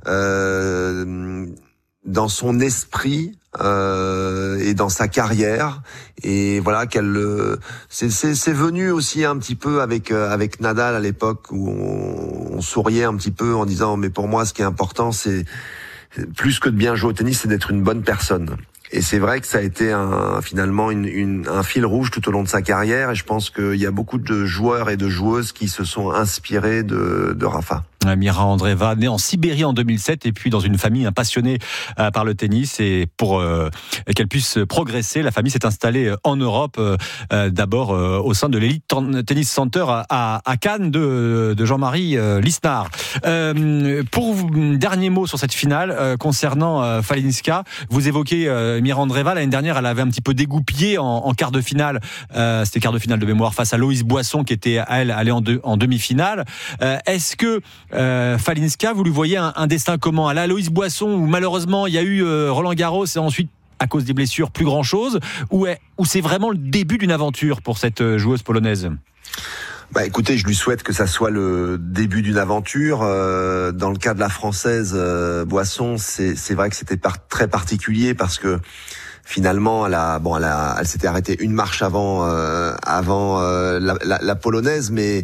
euh, dans son esprit euh, et dans sa carrière, et voilà qu'elle c'est, c'est c'est venu aussi un petit peu avec euh, avec Nadal à l'époque où on, on souriait un petit peu en disant mais pour moi ce qui est important c'est plus que de bien jouer au tennis, c'est d'être une bonne personne. Et c'est vrai que ça a été un, finalement une, une, un fil rouge tout au long de sa carrière. Et je pense qu'il y a beaucoup de joueurs et de joueuses qui se sont inspirés de, de Rafa. Mira Andreeva, née en Sibérie en deux mille sept et puis dans une famille passionnée par le tennis. Et pour euh, qu'elle puisse progresser, la famille s'est installée en Europe, euh, d'abord euh, au sein de l'Elite Tennis Center à, à Cannes de, de Jean-Marie euh, Lisnard. Euh, pour vous, dernier mot sur cette finale euh, concernant euh, Falinska, vous évoquez euh, Mira Andreeva. L'année dernière, elle avait un petit peu dégoupillé en, en quart de finale. Euh, c'était quart de finale de mémoire face à Loïs Boisson qui était à elle allée en, deux, en demi-finale. Euh, est-ce que Euh, Falinska, vous lui voyez un, un destin comment? À la Loïs Boisson, où malheureusement il y a eu euh, Roland Garros et ensuite, à cause des blessures, plus grand chose, ou, est, ou c'est vraiment le début d'une aventure pour cette joueuse polonaise? Bah écoutez, je lui souhaite que ça soit le début d'une aventure. Euh, dans le cas de la Française euh, Boisson, c'est, c'est vrai que c'était par, très particulier parce que finalement, elle a, bon, elle, a, elle s'était arrêtée une marche avant, euh, avant euh, la, la, la Polonaise, mais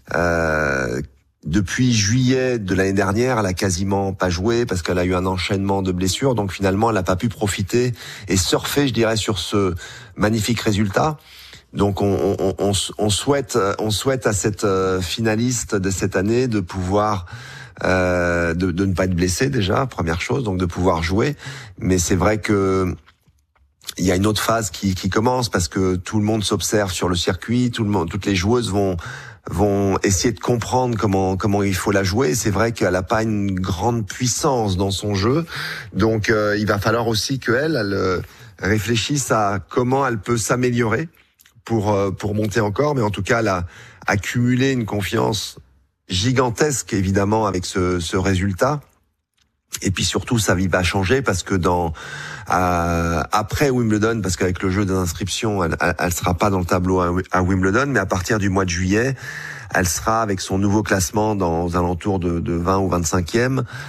euh, depuis juillet de l'année dernière, elle a quasiment pas joué parce qu'elle a eu un enchaînement de blessures. Donc finalement, elle n'a pas pu profiter et surfer, je dirais, sur ce magnifique résultat. Donc on, on, on, on souhaite, on souhaite à cette finaliste de cette année de pouvoir euh, de, de ne pas être blessée déjà, première chose, donc de pouvoir jouer. Mais c'est vrai que il y a une autre phase qui, qui commence parce que tout le monde s'observe sur le circuit, tout le monde, toutes les joueuses vont vont essayer de comprendre comment comment il faut la jouer. C'est vrai qu'elle a pas une grande puissance dans son jeu, donc euh, il va falloir aussi qu'elle elle, euh, réfléchisse à comment elle peut s'améliorer pour euh, pour monter encore. Mais en tout cas, elle a accumulé une confiance gigantesque évidemment avec ce, ce résultat. Et puis surtout, sa vie va changer parce que dans euh, après Wimbledon, parce qu'avec le jeu des inscriptions, elle, elle, elle sera pas dans le tableau à, à Wimbledon, mais à partir du mois de juillet, elle sera avec son nouveau classement dans aux alentours de, de vingt ou vingt-cinquième.